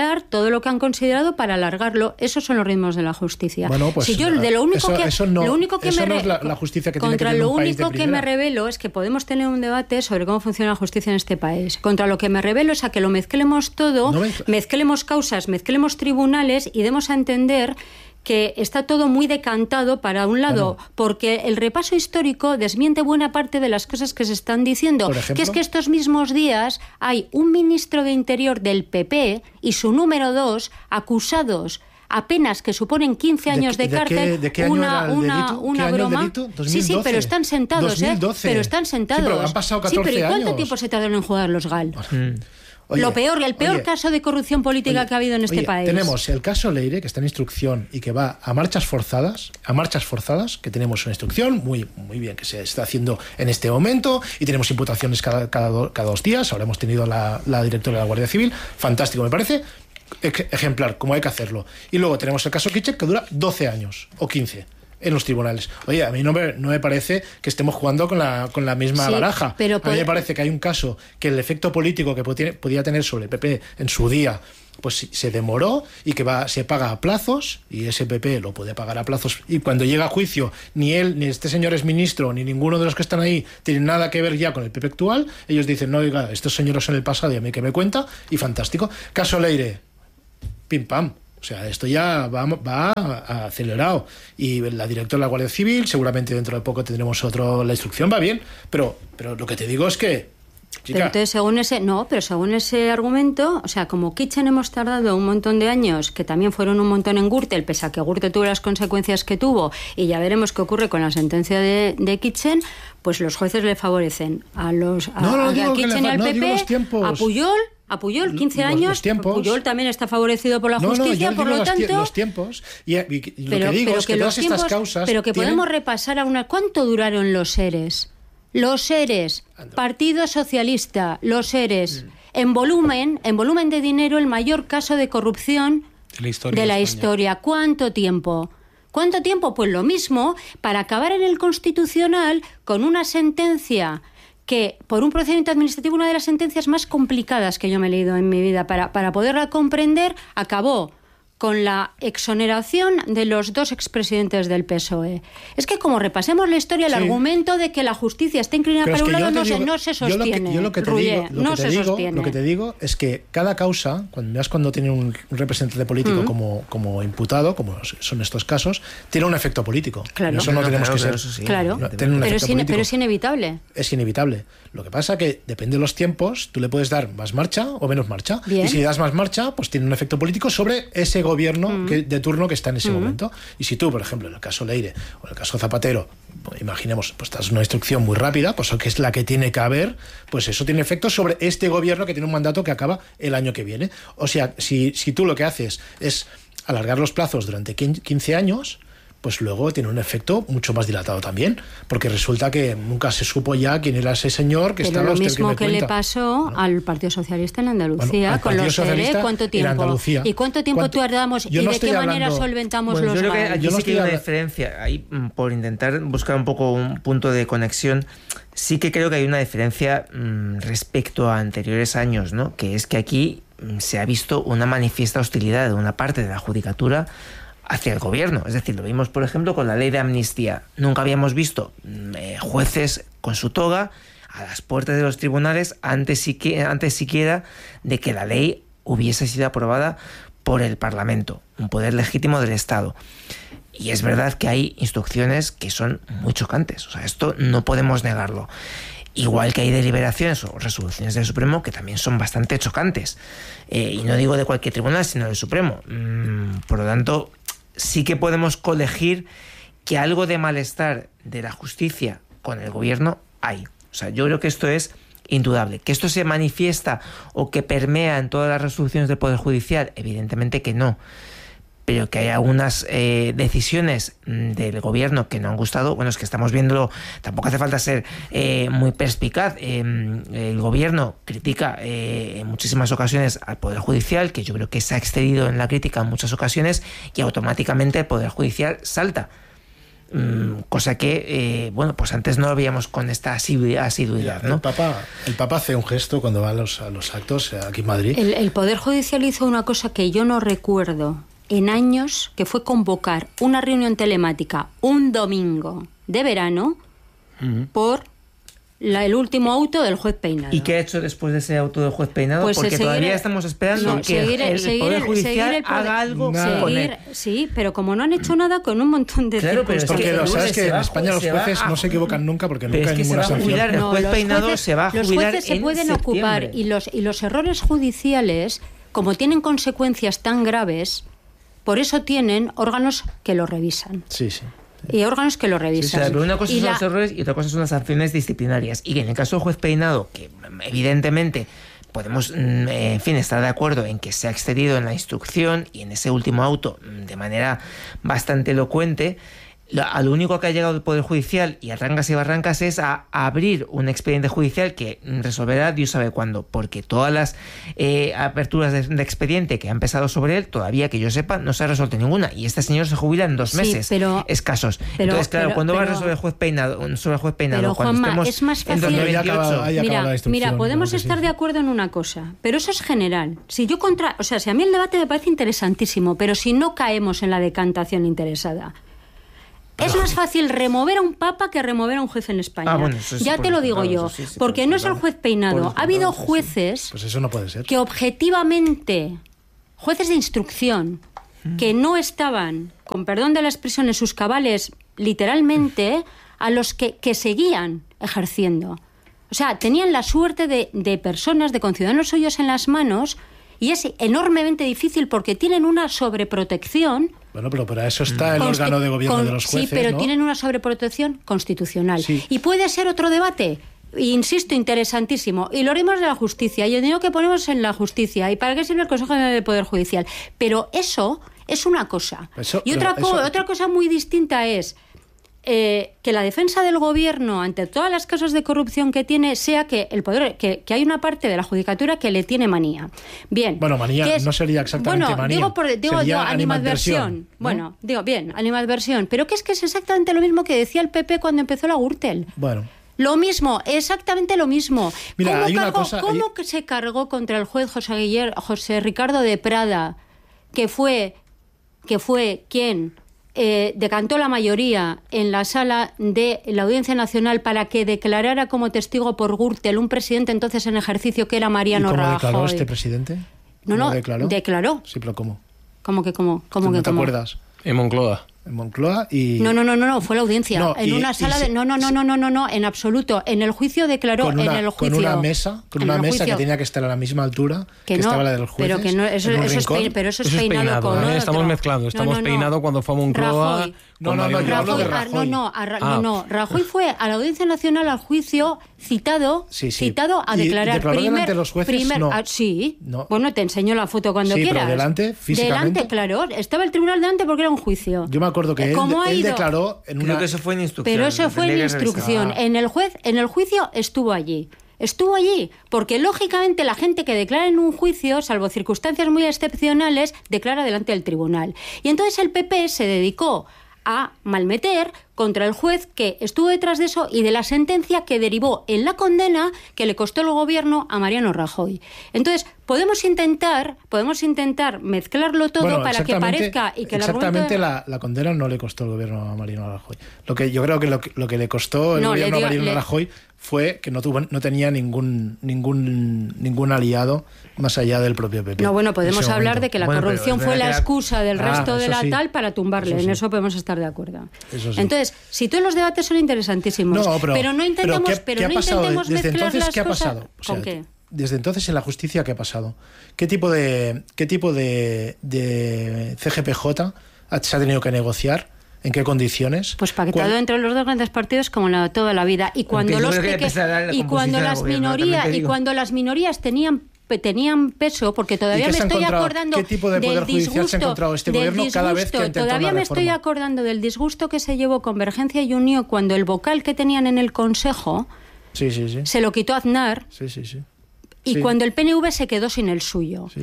plantear todo lo que han considerado para alargarlo. Esos son los ritmos de la justicia. Bueno, pues si yo de lo único eso, que, eso no, lo único que eso me no es la, la justicia que tiene que contra tener lo un país de único que primera. me revelo es que podemos tener un debate sobre cómo funciona la justicia en este país. Contra lo que me revelo es a que lo mezclemos todo, No mezcla- mezclemos causas, mezclemos tribunales y demos a entender que está todo muy decantado para un lado, bueno, porque el repaso histórico desmiente buena parte de las cosas que se están diciendo, que es que estos mismos días hay un ministro de Interior del P P y su número dos acusados apenas que suponen quince años de, de, de cárcel, qué, ¿de qué año una, era el una, delito? una ¿Qué broma. Año el delito? dos mil doce. Sí, sí, pero están sentados, dos mil doce. ¿eh? Pero están sentados. Sí, pero han pasado catorce sí, pero ¿y cuánto años? tiempo se tardaron en jugar los G A L? Mm. Oye, Lo peor, el peor oye, caso de corrupción política oye, que ha habido en este oye, país. Tenemos el caso Leire, que está en instrucción y que va a marchas forzadas, a marchas forzadas, que tenemos una instrucción muy, muy bien que se está haciendo en este momento, y tenemos imputaciones cada, cada, do, cada dos días. Ahora hemos tenido la, la directora de la Guardia Civil, fantástico, me parece, ejemplar, como hay que hacerlo. Y luego tenemos el caso Kitchen, que dura doce años o quince en los tribunales. Oye, a mí no me, no me parece que estemos jugando con la, con la misma sí, baraja. Pero a mí me parece que hay un caso que el efecto político que podía tener sobre el P P en su día pues se demoró y que va, se paga a plazos, y ese P P lo puede pagar a plazos, y cuando llega a juicio ni él, ni este señor es ministro, ni ninguno de los que están ahí tienen nada que ver ya con el P P actual. Ellos dicen, no, oiga, estos señores son el pasado y a mí que me cuenta, y fantástico. Caso Leire, pim pam. O sea, esto ya va, va acelerado. Y la directora de la Guardia Civil, seguramente dentro de poco tendremos otro. La instrucción va bien, pero, pero lo que te digo es que, chica, pero entonces, según ese, no, pero según ese argumento, o sea, como Kitchen hemos tardado un montón de años, que también fueron un montón en Gürtel, pese a que Gürtel tuvo las consecuencias que tuvo, y ya veremos qué ocurre con la sentencia de, de Kitchen, pues los jueces le favorecen a los a, no, no, a, digo a Kitchen le, y al no, P P, a Pujol. A Pujol, quince los, años, los tiempos. Pujol también está favorecido por la no, justicia, no, por lo los tanto... los tiempos, y, y, y pero, lo que digo pero es que, que todas tiempos, estas causas... Pero que tienen... podemos repasar a una... ¿Cuánto duraron los seres? Los seres, Partido Socialista, los seres, mm. en volumen, en volumen de dinero, el mayor caso de corrupción de la historia. De la de historia. ¿Cuánto tiempo? ¿Cuánto tiempo? Pues lo mismo, para acabar en el Constitucional con una sentencia... que por un procedimiento administrativo, una de las sentencias más complicadas que yo me he leído en mi vida, para, para poderla comprender, acabó con la exoneración de los dos expresidentes del P S O E. Es que como repasemos la historia, el sí. argumento de que la justicia está inclinada para un lado no, digo, se, no se sostiene. Yo lo que, yo lo que te Rullé, digo, lo no que te se digo, sostiene. Lo que te digo es que cada causa, cuando veas cuando tiene un, un representante político mm. como, como imputado, como son estos casos, tiene un efecto político. Claro. Eso no, no tenemos claro, que claro, ser. Sí. Claro, no, pero, es in, pero es inevitable. Es inevitable. Lo que pasa que depende de los tiempos, tú le puedes dar más marcha o menos marcha. Bien. Y si le das más marcha, pues tiene un efecto político sobre ese gobierno mm. que, de turno que está en ese mm. momento. Y si tú, por ejemplo, en el caso Leire o en el caso Zapatero, pues, imaginemos, pues das una instrucción muy rápida, pues que es la que tiene que haber, pues eso tiene efecto sobre este gobierno que tiene un mandato que acaba el año que viene. O sea, si, si tú lo que haces es alargar los plazos durante quince años, pues luego tiene un efecto mucho más dilatado también, porque resulta que nunca se supo ya quién era ese señor que Pero estaba lo usted mismo que, me que cuenta. le pasó bueno. al Partido Socialista en Andalucía, bueno, con los seres, ¿cuánto tiempo? ¿Y cuánto tiempo tardamos? ¿Y no de qué hablando... manera solventamos bueno, los yo creo que aquí yo no sí que hay una hablando... diferencia, ahí por intentar buscar un poco un punto de conexión, sí que creo que hay una diferencia mmm, respecto a anteriores años, ¿no? Que es que aquí mmm, se ha visto una manifiesta hostilidad de una parte de la judicatura hacia el gobierno. Es decir, lo vimos, por ejemplo, con la ley de amnistía. Nunca habíamos visto eh, jueces con su toga a las puertas de los tribunales antes, siquiera, antes siquiera de que la ley hubiese sido aprobada por el Parlamento, un poder legítimo del Estado. Y es verdad que hay instrucciones que son muy chocantes. O sea, esto no podemos negarlo. Igual que hay deliberaciones o resoluciones del Supremo que también son bastante chocantes. Eh, y no digo de cualquier tribunal, sino del Supremo. Mm, por lo tanto, sí que podemos colegir que algo de malestar de la justicia con el gobierno hay. O sea, yo creo que esto es indudable. ¿Que esto se manifiesta o que permea en todas las resoluciones del Poder Judicial? Evidentemente que no. Pero que hay algunas eh, decisiones del gobierno que no han gustado, bueno, es que estamos viéndolo, tampoco hace falta ser eh, muy perspicaz. Eh, el gobierno critica eh, en muchísimas ocasiones al Poder Judicial, que yo creo que se ha excedido en la crítica en muchas ocasiones, y automáticamente el Poder Judicial salta. Mm, cosa que, eh, bueno, pues antes no lo veíamos con esta asiduidad, ¿no? El Papa, el Papa hace un gesto cuando va a los, a los actos aquí en Madrid. El, el Poder Judicial hizo una cosa que yo no recuerdo en años, que fue convocar una reunión telemática un domingo de verano uh-huh. por la, el último auto del juez Peinado. ¿Y qué ha hecho después de ese auto del juez Peinado? Pues Porque seguir, todavía estamos esperando no, que seguir, el, el Poder Judicial el poder, haga algo con él. Sí, pero como no han hecho nada con un montón de claro, pero es porque lo sabes que en España los jueces no se equivocan nunca porque nunca hay ninguna sanción. El juez Peinado se va a jubilar. Los jueces se pueden ocupar y los, y los errores judiciales, como tienen consecuencias tan graves, por eso tienen órganos que lo revisan. Sí, sí. Y órganos que lo revisan. Sí, o sea, pero una cosa y son la... los errores y otra cosa son las sanciones disciplinarias. Y en el caso del juez Peinado, que evidentemente podemos, en fin, estar de acuerdo en que se ha excedido en la instrucción y en ese último auto de manera bastante elocuente, a lo único que ha llegado el Poder Judicial y a trancas y barrancas es a, a abrir un expediente judicial que resolverá Dios sabe cuándo, porque todas las eh, aperturas de, de expediente que han pesado sobre él, todavía que yo sepa, no se ha resuelto ninguna. Y este señor se jubila en dos meses sí, pero, escasos. Pero, Entonces, claro, pero, ¿cuándo pero, va a resolver el juez Peinado? Sobre el juez Peinado pero, cuando Juanma, estemos es más fácil. en dos mil veintiocho. Mira, mira, podemos estar sí. de acuerdo en una cosa, pero eso es general. Si yo contra, o sea, si a mí el debate me parece interesantísimo, pero si no caemos en la decantación interesada. Es más fácil remover a un papa que remover a un juez en España. Ah, bueno, eso sí, ya te lo digo claro, yo. Sí, sí, porque no es el juez Peinado. Ha habido sí, jueces pues eso no puede ser. que objetivamente, jueces de instrucción, mm. que no estaban, con perdón de la expresión, en sus cabales, literalmente, a los que, que seguían ejerciendo. O sea, tenían la suerte de, de personas, de conciudadanos suyos en las manos, y es enormemente difícil porque tienen una sobreprotección. Bueno, pero para eso está el Consti- órgano de gobierno con, de los jueces, sí, pero ¿no? tienen una sobreprotección constitucional. Sí. Y puede ser otro debate, insisto, interesantísimo. Y lo haremos de la justicia, y el dinero que ponemos en la justicia, y para qué sirve el Consejo General del Poder Judicial. Pero eso es una cosa. Eso, y otra, co- eso... otra cosa muy distinta es... Eh, que la defensa del gobierno ante todas las casos de corrupción que tiene sea que el poder que, que hay una parte de la judicatura que le tiene manía. Bien. Bueno, manía es, no sería exactamente bueno, manía. Digo, por, digo, sería digo animadversión, ¿no? Bueno, digo, bien, animadversión. Pero que es que es exactamente lo mismo que decía el P P cuando empezó la Gürtel. Bueno. Lo mismo, exactamente lo mismo. Mira, ¿Cómo, hay una cargó, cosa, ¿cómo hay... que se cargó contra el juez José, Guiller, José Ricardo de Prada, que fue, que fue quien... Eh, decantó la mayoría en la sala de la Audiencia Nacional para que declarara como testigo por Gürtel un presidente entonces en ejercicio que era Mariano Rajoy? ¿Y cómo Rajoy. declaró este presidente? No, no, declaró? declaró. Sí, pero ¿cómo? ¿Cómo que cómo? ¿Cómo ¿No que te cómo? acuerdas? En Moncloa. En Moncloa y... No, no, no, no, no, fue la audiencia. No, en y, una sala se, de... No, no, no, no, no, no, no, en absoluto. En el juicio declaró, con una, en el juicio... Con una mesa, con una mesa que tenía que estar a la misma altura que, que no, estaba la de los jueces. Pero que no, eso, eso es, pein, pero eso es eso peinado, es peinado con ¿eh? Estamos otro. mezclando. Estamos no, no, peinado no. cuando fue a Moncloa... Rajoy. No, no, no, yo hablo de Rajoy. No, no, a, ah. no, no. Rajoy fue a la Audiencia Nacional al juicio citado, sí, sí. citado a declarar. ¿Y declaró primer, delante de los jueces? Primer, no. ah, sí. No. Bueno, te enseño la foto cuando sí, quieras. Pero delante, físicamente. Delante, claro. Estaba el tribunal delante porque era un juicio. Yo me acuerdo que él, él declaró en una... Creo que eso fue en instrucción. Pero eso fue en instrucción. En el juez, en el juicio estuvo allí. Estuvo allí, porque lógicamente la gente que declara en un juicio, salvo circunstancias muy excepcionales, declara delante del tribunal. Y entonces el P P se dedicó a malmeter contra el juez que estuvo detrás de eso y de la sentencia que derivó en la condena que le costó el gobierno a Mariano Rajoy. Entonces, podemos intentar, podemos intentar mezclarlo todo bueno, para que parezca y que el exactamente argumento de... la, la condena no le costó el gobierno a Mariano Rajoy. Lo que yo creo que lo, lo que le costó el no, gobierno dio, a Mariano le... Rajoy fue que no tuvo, no tenía ningún ningún ningún aliado más allá del propio P P. No, bueno, podemos hablar momento. de que la bueno, corrupción fue la excusa del ah, resto de la sí. tal para tumbarle. Eso sí. En eso podemos estar de acuerdo. Eso sí. Entonces, si todos los debates son interesantísimos, no, pero, pero no intentemos, pero ¿qué, pero ¿qué no ha pasado intentemos desde mezclar entonces? las ¿Qué ha cosas? pasado? O sea, ¿Con qué? Desde entonces en la justicia, ¿qué ha pasado? ¿Qué tipo de qué tipo de, de C G P J se ha tenido que negociar? ¿En qué condiciones? Pues pactado entre los dos grandes partidos como la, toda la vida. Y cuando los que, y cuando las minorías y cuando las minorías tenían tenían peso, porque todavía me estoy acordando ¿qué tipo de poder judicial se ha encontrado este gobierno cada vez que ha intentado todavía una me estoy acordando del disgusto que se llevó Convergencia y Unión cuando el vocal que tenían en el Consejo sí, sí, sí. se lo quitó Aznar sí, sí, sí. y sí. cuando el P N V se quedó sin el suyo. Sí.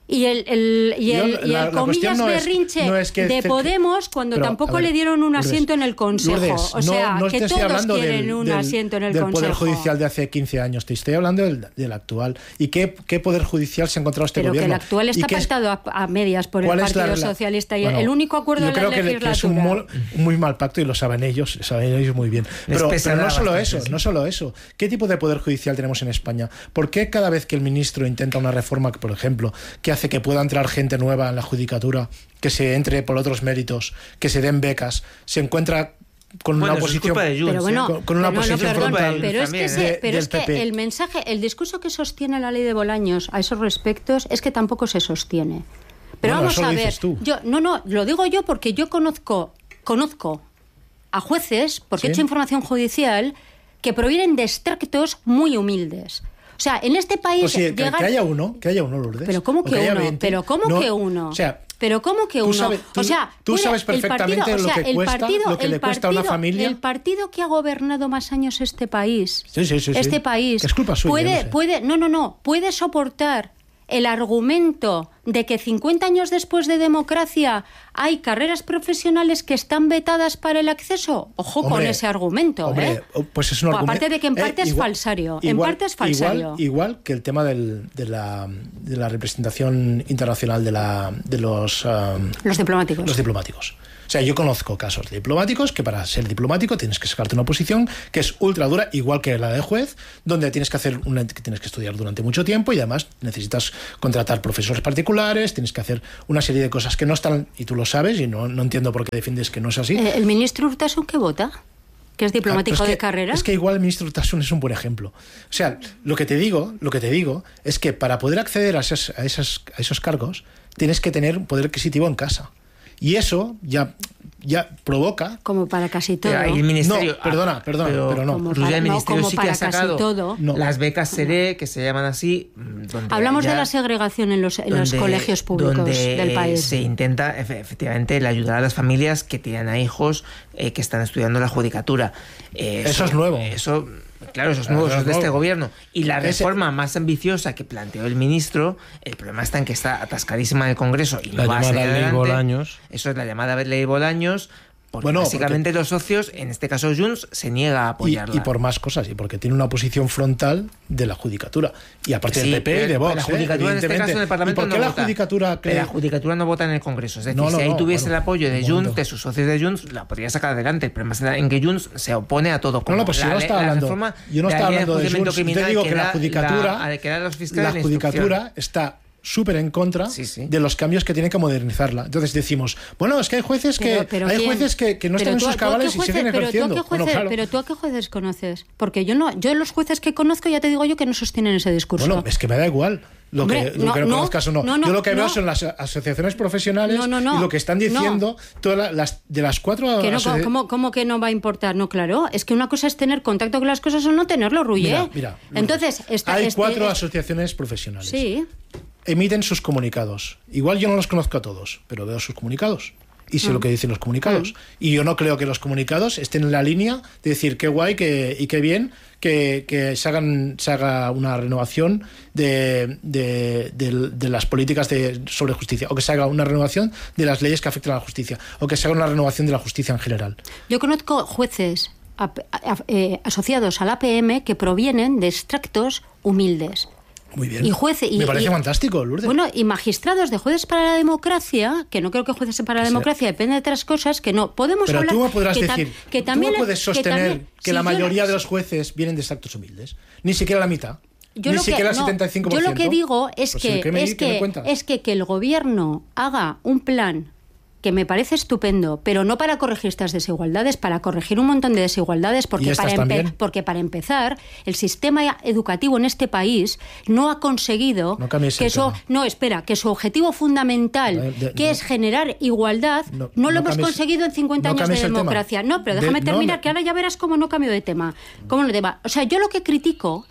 y el, el, y el, Yo, y la, el la comillas no es, berrinche no es que de Podemos cuando pero, tampoco ver, le dieron un asiento Lourdes, en el Consejo. Lourdes, o sea, no, no que todos quieren del, un del, asiento en el del Consejo. Poder Judicial de hace quince años, te estoy hablando del, del actual. ¿Y qué, qué Poder Judicial se ha encontrado este pero gobierno? Pero que el actual está pactado a, a medias por el Partido la, Socialista y bueno, el único acuerdo de la creo legislatura. Yo creo que es un mol, muy mal pacto y lo saben ellos, saben ellos muy bien. Pero, pero no solo eso, no solo eso. ¿Qué tipo de Poder Judicial tenemos en España? ¿Por qué cada vez que el ministro intenta una reforma, por ejemplo, que hace que pueda entrar gente nueva en la judicatura, que se entre por otros méritos, que se den becas, se encuentra con bueno, una oposición Junts, pero bueno, con, con una pero posición no, perdón, frontal pero es que, se, pero del es que P P. el mensaje, el discurso que sostiene la ley de Bolaños a esos respectos es que tampoco se sostiene. Pero bueno, vamos eso a lo ver, dices tú. yo no no lo digo yo porque yo conozco conozco a jueces porque ¿Sí? he hecho información judicial que provienen de extractos muy humildes. O sea, en este país pues sí, llegar... que haya uno, que haya uno, Lourdes. Pero cómo que, que uno, veinte, pero cómo no, que uno. O sea, pero cómo que uno. Tú sabes, tú, o sea, tú puede, sabes perfectamente partido, lo o sea, que cuesta, partido, lo que le cuesta partido, a una familia. El partido que ha gobernado más años este país, sí, sí, sí, este sí. país, es culpa suya, puede, no sé. puede, no, no, no, puede soportar el argumento de que cincuenta años después de democracia hay carreras profesionales que están vetadas para el acceso. Ojo hombre, con ese argumento. Hombre, ¿eh? pues es un argumento. Aparte de que en parte eh, es igual, falsario. Igual, en parte es falsario. Igual, igual que el tema del, de, la, de la representación internacional de, la, de los... Um, los diplomáticos. Los diplomáticos. O sea, yo conozco casos de diplomáticos que para ser diplomático tienes que sacarte una posición que es ultra dura, igual que la de juez, donde tienes que hacer una, que tienes que estudiar durante mucho tiempo y además necesitas contratar profesores particulares, tienes que hacer una serie de cosas que no están, y tú lo sabes, y no, no entiendo por qué defiendes que no es así. Eh, ¿El ministro Urtasun qué vota? ¿Que es diplomático ah, es que, de carrera? Es que igual el ministro Urtasun es un buen ejemplo. O sea, lo que te digo, lo que te digo es que para poder acceder a esos, a esos, a esos cargos tienes que tener un poder adquisitivo en casa. Y eso ya, ya provoca... Como para casi todo. Pero el ministerio, no, perdona, perdona, pero, pero no. Como para, el ministerio no, sí que ha sacado todo. las becas SERE, que se llaman así. Donde Hablamos ya, de la segregación en los, en donde, los colegios públicos donde, del país. Eh, se intenta, efectivamente, el ayudar a las familias que tienen a hijos eh, que están estudiando la judicatura. Eh, eso, eso es nuevo. Eso... Claro, eso es nuevo, eso es de este gobierno. Y la reforma Ese... más ambiciosa que planteó el ministro, el problema está en que está atascadísima en el Congreso y no la va a salir ley adelante. Bolaños. Eso es la llamada ley Bolaños. Porque bueno, básicamente porque... los socios, en este caso Junts, se niega a apoyarla. Y, y por más cosas, y porque tiene una posición frontal de la judicatura. Y aparte sí, del P P y de Vox. La judicatura, ¿eh? en este caso, en el Parlamento ¿Y por qué no la vota? judicatura cree... La judicatura no vota en el Congreso. Es decir, no, no, si ahí no, tuviese bueno, el apoyo de Junts, momento. de sus socios de Junts, la podría sacar adelante. El problema está en que Junts se opone a todo. No, no, pues la, yo no estaba hablando, reforma, yo no estaba hablando de Junts. Yo te digo que, que la da, judicatura, la, que da los fiscales la judicatura está súper en contra sí, sí. de los cambios que tiene que modernizarla. Entonces decimos, bueno, es que hay jueces que pero, pero hay ¿quién? jueces que, que no están en sus cabales y siguen ejerciendo. Pero tú, bueno, claro. pero tú a qué jueces conoces? Porque yo no, yo los jueces que conozco ya te digo yo que no sostienen ese discurso. Bueno, es que me da igual. Lo Hombre, que, lo no, que no, no conozcas o no. no, no Yo lo que no. veo son las asociaciones profesionales no, no, no, y lo que están diciendo no. todas las de las cuatro. Que no, asoci... ¿cómo, ¿Cómo que no va a importar? No, claro. Es que una cosa es tener contacto con las cosas o no tenerlo, Ruye. Mira, mira. Entonces, esta, hay este, cuatro este, asociaciones profesionales. Sí. Emiten sus comunicados. Igual yo no los conozco a todos, pero veo sus comunicados. Y sé mm. lo que dicen los comunicados. Mm. Y yo no creo que los comunicados estén en la línea de decir qué guay que, y qué bien que, que se, hagan, se haga una renovación de, de, de, de las políticas de, sobre justicia, o que se haga una renovación de las leyes que afectan a la justicia, o que se haga una renovación de la justicia en general. Yo conozco jueces a, a, a, eh, asociados al A P M que provienen de extractos humildes. Muy bien. Y juez, y, Me parece y, fantástico, Lourdes. Bueno, y magistrados de jueces para la democracia, que no creo que jueces para la que democracia, sea. Depende de otras cosas, que no podemos Pero hablar... tú me podrás que decir, que tú también, me puedes sostener que, también, que si la mayoría no, de los jueces vienen de extractos humildes. Ni siquiera la mitad. Yo Ni lo siquiera que, el setenta y cinco por no, ciento. yo lo que digo es, pues que, que, me, es, que, que es que que el gobierno haga un plan que me parece estupendo, pero no para corregir estas desigualdades, para corregir un montón de desigualdades, porque, para, empe porque para empezar, el sistema educativo en este país no ha conseguido no que su, no, espera, que su objetivo fundamental, de, de, que no, es generar igualdad, no, no lo no hemos cambies, conseguido en cincuenta años de democracia. No, pero déjame de, terminar, que ahora ya verás cómo no cambio de tema. Cómo no tema. O sea, yo lo que critico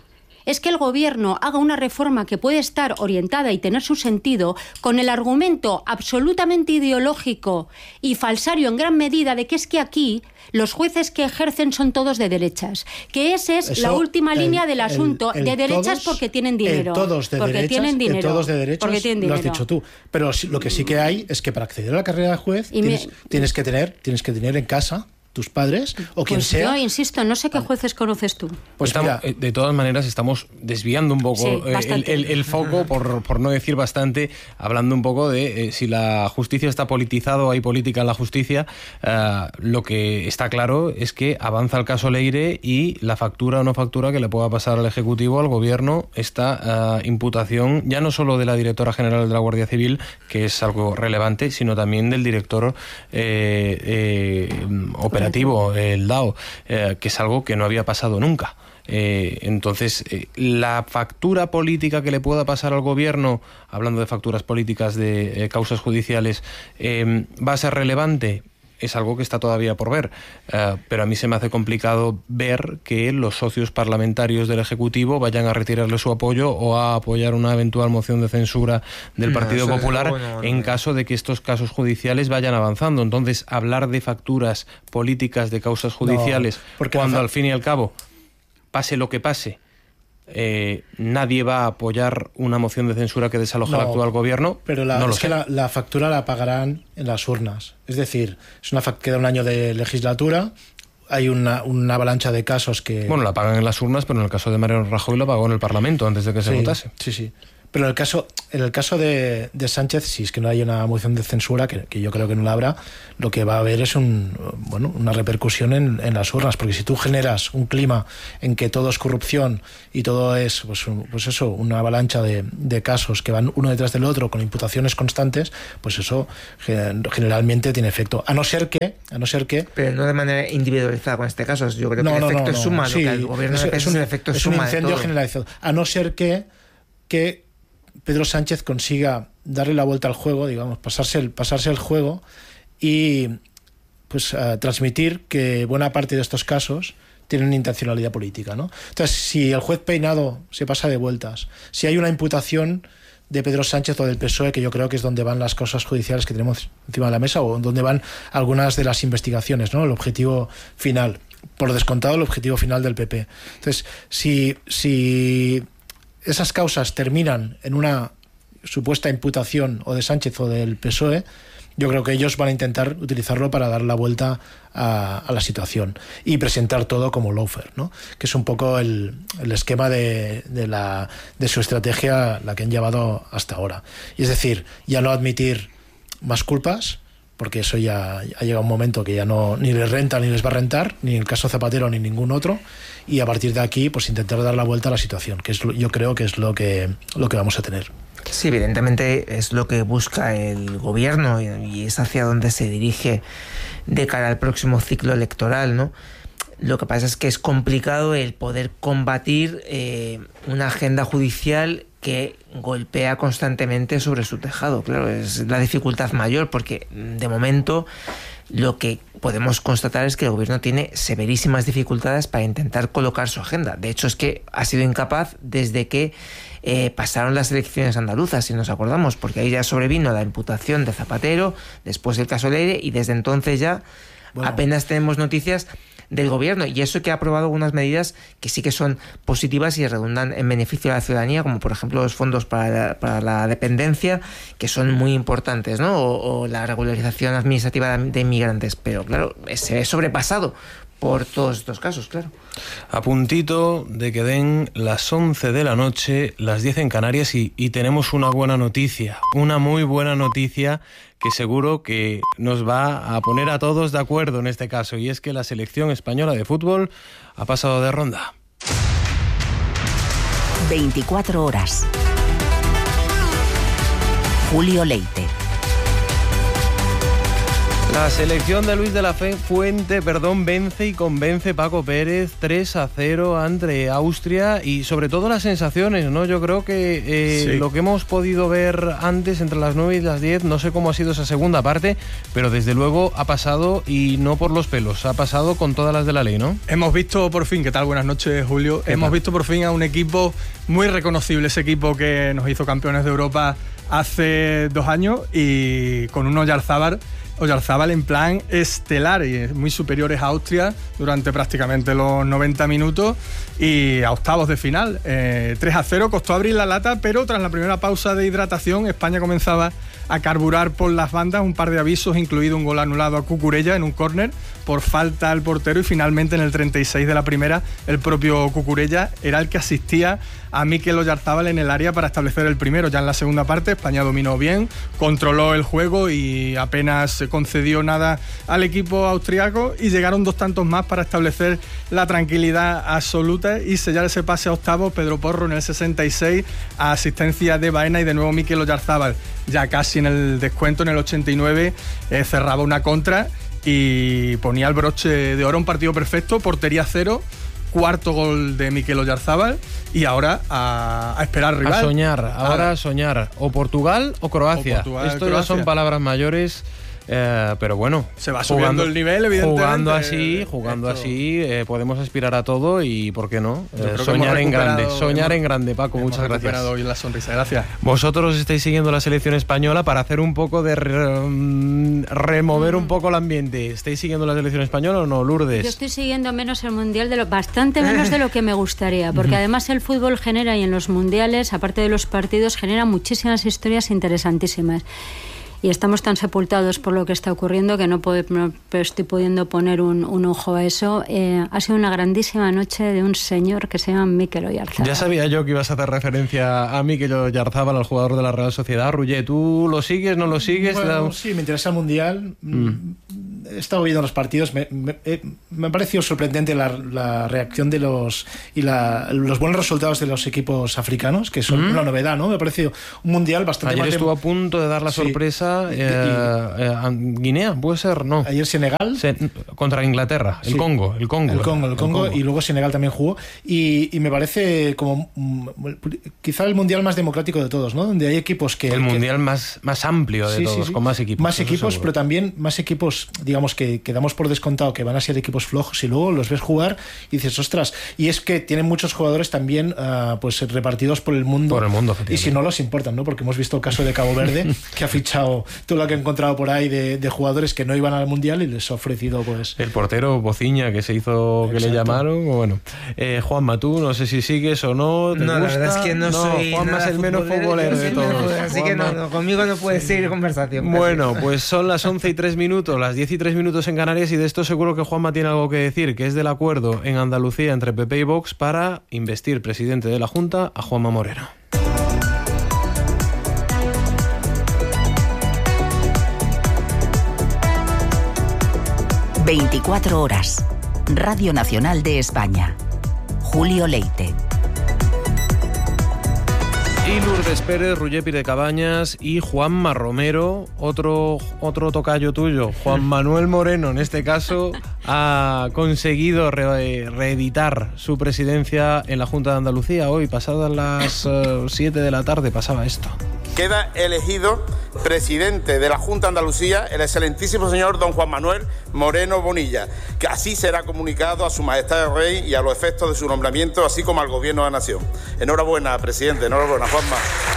es que el Gobierno haga una reforma que puede estar orientada y tener su sentido con el argumento absolutamente ideológico y falsario en gran medida de que es que aquí los jueces que ejercen son todos de derechas, que esa es Eso, la última el, línea del asunto, el, el de derechas todos, porque tienen dinero. El todos de porque derechas, tienen dinero. El todos de derechas, porque tienen lo dinero. has dicho tú. Pero lo que sí que hay es que para acceder a la carrera de juez Y tienes, me... tienes que tener, tienes que tener en casa tus padres o quien pues sea. Yo insisto, no sé qué jueces conoces tú. Pues estamos, mira, de todas maneras estamos desviando un poco sí, el, el, el foco, por, por no decir bastante, hablando un poco de eh, si la justicia está politizada o hay política en la justicia. Eh, lo que está claro es que avanza el caso Leire y la factura o no factura que le pueda pasar al Ejecutivo, al Gobierno, esta eh, imputación ya no solo de la directora general de la Guardia Civil, que es algo relevante, sino también del director eh, eh, operativo, el D A O, eh, que es algo que no había pasado nunca. Eh, entonces, eh, la factura política que le pueda pasar al Gobierno, hablando de facturas políticas de eh, causas judiciales, eh, ¿va a ser relevante? Es algo que está todavía por ver, uh, pero a mí se me hace complicado ver que los socios parlamentarios del Ejecutivo vayan a retirarle su apoyo o a apoyar una eventual moción de censura del no, Partido Popular no, no, en caso de que estos casos judiciales vayan avanzando. Entonces, hablar de facturas políticas de causas judiciales no, cuando la... al fin y al cabo, pase lo que pase, Eh, nadie va a apoyar una moción de censura que desaloja no, al actual gobierno. Pero la, no lo es sé. que la, la factura la pagarán en las urnas. Es decir, es una queda un año de legislatura, hay una, una avalancha de casos que... Bueno, la pagan en las urnas, pero en el caso de Mariano Rajoy la pagó en el Parlamento antes de que se sí, votase. Sí, sí. Pero en el caso, en el caso de, de Sánchez, si es que no hay una moción de censura, que, que yo creo que no la habrá, lo que va a haber es un, bueno, una repercusión en, en las urnas, porque si tú generas un clima en que todo es corrupción y todo es, pues, pues eso, una avalancha de, de casos que van uno detrás del otro con imputaciones constantes, pues eso generalmente tiene efecto. A no ser que, a no ser que, pero no de manera individualizada con este caso. Yo creo no, que el no, efecto no, es suma, no, sí, lo que el gobierno es, es, es un, el efecto es suma un incendio de todo. generalizado. A no ser que que Pedro Sánchez consiga darle la vuelta al juego, digamos, pasarse el, pasarse el juego y pues uh, transmitir que buena parte de estos casos tienen intencionalidad política, ¿no? Entonces, si el juez Peinado se pasa de vueltas, si hay una imputación de Pedro Sánchez o del P S O E, que yo creo que es donde van las causas judiciales que tenemos encima de la mesa o donde van algunas de las investigaciones, ¿no? El objetivo final, por descontado el objetivo final del P P. Entonces, si... si esas causas terminan en una supuesta imputación o de Sánchez o del P S O E, yo creo que ellos van a intentar utilizarlo para dar la vuelta a, a la situación y presentar todo como lawfare, ¿no? Que es un poco el, el esquema de, de, la, de su estrategia, la que han llevado hasta ahora. Y es decir, ya no admitir más culpas, porque eso ya ha llegado un momento que ya no ni les renta ni les va a rentar, ni en el caso Zapatero ni ningún otro, y a partir de aquí pues intentar dar la vuelta a la situación, que es lo, yo creo que es lo que, lo que vamos a tener. Sí, evidentemente es lo que busca el gobierno y es hacia donde se dirige de cara al próximo ciclo electoral, ¿no? Lo que pasa es que es complicado el poder combatir eh, una agenda judicial que golpea constantemente sobre su tejado. Claro, es la dificultad mayor porque de momento lo que podemos constatar es que el gobierno tiene severísimas dificultades para intentar colocar su agenda. De hecho, es que ha sido incapaz desde que eh, pasaron las elecciones andaluzas, si nos acordamos, porque ahí ya sobrevino la imputación de Zapatero, después el caso Leire, y desde entonces ya bueno. apenas tenemos noticias del gobierno, y eso que ha aprobado algunas medidas que sí que son positivas y redundan en beneficio de la ciudadanía, como por ejemplo los fondos para la, para la dependencia, que son muy importantes, ¿no? O, o la regularización administrativa de inmigrantes, pero claro, se ve sobrepasado por todos estos casos, claro. A puntito de que den las once de la noche, las diez en Canarias, y, y tenemos una buena noticia, una muy buena noticia que seguro que nos va a poner a todos de acuerdo en este caso, y es que la selección española de fútbol ha pasado de ronda. veinticuatro horas. Julio Leite. La La selección de Luis de la Fuente, perdón, vence y convence Paco Pérez tres a cero ante Austria, y sobre todo las sensaciones, ¿no? Yo creo que eh, sí. lo que hemos podido ver antes entre las nueve y las diez, no sé cómo ha sido esa segunda parte, pero desde luego ha pasado, y no por los pelos, ha pasado con todas las de la ley, ¿no? Hemos visto por fin, ¿qué tal? Buenas noches, Julio. Hemos tal? visto por fin a un equipo muy reconocible, ese equipo que nos hizo campeones de Europa hace dos años, y con un Oyarzábal Oyarzábal en plan estelar y muy superiores a Austria durante prácticamente los noventa minutos, y a octavos de final. Eh, tres a cero, costó abrir la lata, pero tras la primera pausa de hidratación España comenzaba a carburar por las bandas, un par de avisos, incluido un gol anulado a Cucurella en un córner por falta al portero, y finalmente en el treinta y seis de la primera el propio Cucurella era el que asistía a Mikel Oyarzábal en el área para establecer el primero. Ya en la segunda parte España dominó bien, controló el juego y apenas se concedió nada al equipo austriaco, y llegaron dos tantos más para establecer la tranquilidad absoluta y sellar ese pase a octavos. Pedro Porro en el sesenta y seis a asistencia de Baena, y de nuevo Mikel Oyarzábal ya casi en el descuento en el ochenta y nueve eh, cerraba una contra y ponía el broche de oro. Un partido perfecto, portería cero, cuarto gol de Mikel Oyarzábal, y ahora a, a esperar rival. A soñar, ahora a soñar. O Portugal o Croacia. O Portugal, Esto Croacia. Ya son palabras mayores. Eh, pero bueno, se va subiendo jugando, el nivel, evidentemente. Jugando así, jugando esto. así, eh, podemos aspirar a todo, y ¿por qué no? Eh, soñar en grande, soñar hemos, en grande, Paco. Muchas gracias. Hoy la sonrisa, gracias. Vosotros estáis siguiendo la selección española para hacer un poco de re, remover un poco el ambiente. ¿Estáis siguiendo la selección española o no, Lourdes? Yo estoy siguiendo menos el mundial, de lo bastante menos de lo que me gustaría, porque además el fútbol genera, y en los mundiales, aparte de los partidos, genera muchísimas historias interesantísimas. Y estamos tan sepultados por lo que está ocurriendo que no, puedo, no estoy pudiendo poner un, un ojo a eso. Eh, ha sido una grandísima noche de un señor que se llama Mikel Oyarzábal. Ya sabía yo que ibas a hacer referencia a Mikel Oyarzábal, al jugador de la Real Sociedad. Ruller, ¿tú lo sigues, no lo sigues? Bueno, sí, me interesa el Mundial. Mm. He estado viendo los partidos. Me, me, me ha parecido sorprendente la, la reacción de los y la, los buenos resultados de los equipos africanos, que son mm. una novedad, ¿no? Me ha parecido un Mundial bastante... Ayer más estuvo de... a punto de dar la sí. sorpresa. Eh, eh, Guinea, puede ser, no. Ayer Senegal. Se, contra Inglaterra, el sí. Congo, el Congo. El Congo, el, el Congo, Congo, y luego Senegal también jugó. Y, y me parece como quizá el mundial más democrático de todos, ¿no? Donde hay equipos que... El que, mundial más, más amplio de sí, todos, sí, sí. con más equipos. Más equipos, seguro. Pero también más equipos, digamos, que, que damos por descontado que van a ser equipos flojos, y luego los ves jugar y dices, ostras. Y es que tienen muchos jugadores también uh, pues repartidos por el mundo. Por el mundo, y si no los importan, ¿no? Porque hemos visto el caso de Cabo Verde, que ha fichado todo lo que he encontrado por ahí de, de jugadores que no iban al mundial, y les ha ofrecido pues el portero Bociña, que se hizo Exacto. que le llamaron. Bueno, eh, Juanma, tú no sé si sigues o no. ¿Te no, gusta? La verdad es que no, no soy Juanma es el menos futbolero de todos. Así que no, no, conmigo no puedes seguir conversación. Bueno, pues son las once y tres minutos, las diez y tres minutos en Canarias, y de esto seguro que Juanma tiene algo que decir, que es del acuerdo en Andalucía entre P P y Vox para investir presidente de la Junta a Juanma Moreno. veinticuatro horas. Radio Nacional de España. Julio Leite. Y Lourdes Pérez, Ruller Pire Cabañas y Juanma Romero, otro, otro tocayo tuyo, Juan Manuel Moreno, en este caso, ha conseguido re, reeditar su presidencia en la Junta de Andalucía. Hoy, pasadas las siete uh, de la tarde, pasaba esto. Queda elegido presidente de la Junta de Andalucía el excelentísimo señor don Juan Manuel Moreno Bonilla, que así será comunicado a su majestad el rey y a los efectos de su nombramiento, así como al gobierno de la nación. Enhorabuena, presidente, enhorabuena, Juanma.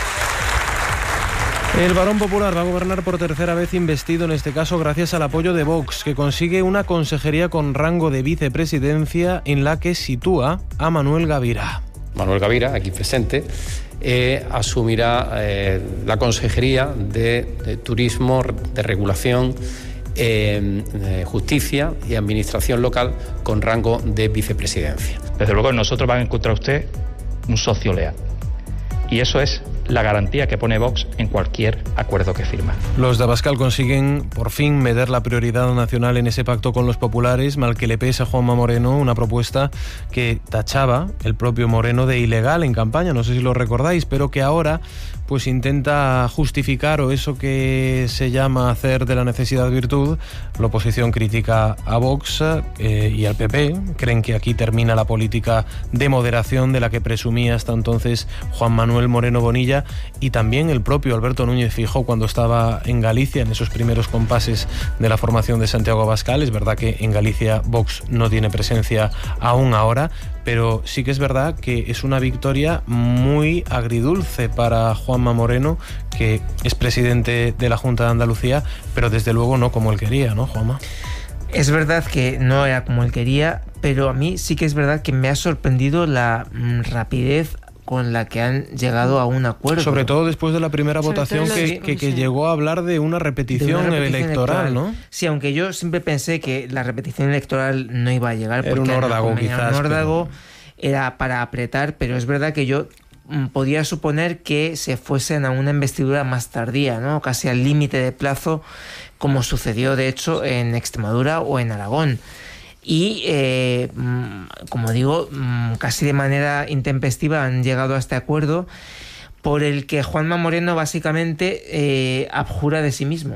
El Varón Popular va a gobernar por tercera vez investido, en este caso gracias al apoyo de Vox, que consigue una consejería con rango de vicepresidencia en la que sitúa a Manuel Gavira. Manuel Gavira, aquí presente, eh, asumirá eh, la consejería de, de Turismo, de Regulación, eh, de Justicia y Administración Local con rango de vicepresidencia. Desde luego nosotros van a encontrar usted un socio leal. Y eso es la garantía que pone Vox en cualquier acuerdo que firma. Los de Abascal consiguen por fin meter la prioridad nacional en ese pacto con los populares, mal que le pese a Juanma Moreno, una propuesta que tachaba el propio Moreno de ilegal en campaña, no sé si lo recordáis, pero que ahora pues intenta justificar, o eso que se llama hacer de la necesidad virtud. La oposición critica a Vox eh, y al P P, creen que aquí termina la política de moderación de la que presumía hasta entonces Juan Manuel Moreno Bonilla, y también el propio Alberto Núñez Feijóo cuando estaba en Galicia, en esos primeros compases de la formación de Santiago Abascal. Es verdad que en Galicia Vox no tiene presencia aún ahora, pero sí que es verdad que es una victoria muy agridulce para Juanma Moreno, que es presidente de la Junta de Andalucía, pero desde luego no como él quería, ¿no, Juanma? Es verdad que no era como él quería, pero a mí sí que es verdad que me ha sorprendido la mm, rapidez con la que han llegado a un acuerdo. Sobre todo después de la primera Sobre votación que, sí, que, que sí. llegó a hablar de una repetición, de una repetición electoral, electoral, ¿no? Sí, aunque yo siempre pensé que la repetición electoral no iba a llegar. Era un órdago, quizás. Era un órdago, pero... era para apretar, pero es verdad que yo mm, podía suponer que se fuesen a una investidura más tardía, ¿no? Casi al límite de plazo, como sucedió de hecho en Extremadura o en Aragón. Y, eh, como digo, casi de manera intempestiva han llegado a este acuerdo, por el que Juanma Moreno básicamente eh, abjura de sí mismo,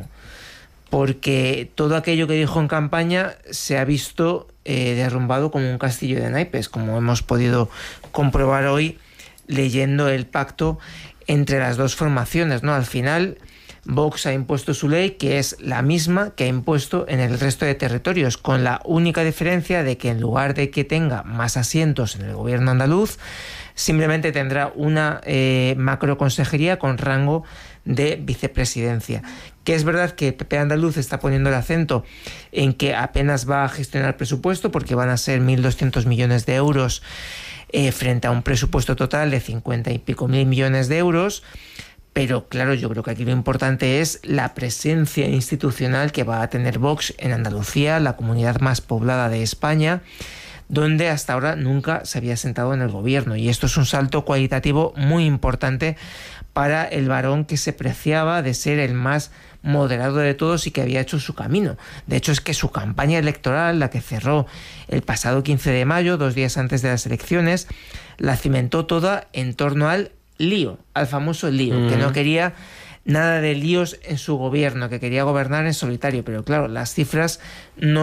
porque todo aquello que dijo en campaña se ha visto eh, derrumbado como un castillo de naipes, como hemos podido comprobar hoy leyendo el pacto entre las dos formaciones, ¿no? Al final, Vox ha impuesto su ley, que es la misma que ha impuesto en el resto de territorios, con la única diferencia de que en lugar de que tenga más asientos en el gobierno andaluz, simplemente tendrá una eh, macroconsejería con rango de vicepresidencia. Que es verdad que el P P andaluz está poniendo el acento en que apenas va a gestionar presupuesto, porque van a ser mil doscientos millones de euros eh, frente a un presupuesto total de cincuenta y pico mil millones de euros. Pero claro, yo creo que aquí lo importante es la presencia institucional que va a tener Vox en Andalucía, la comunidad más poblada de España, donde hasta ahora nunca se había sentado en el gobierno. Y esto es un salto cualitativo muy importante para el varón que se preciaba de ser el más moderado de todos y que había hecho su camino. De hecho, es que su campaña electoral, la que cerró el pasado quince de mayo, dos días antes de las elecciones, la cimentó toda en torno al lío, al famoso lío, mm. que no quería nada de líos en su gobierno, que quería gobernar en solitario, pero claro, las cifras no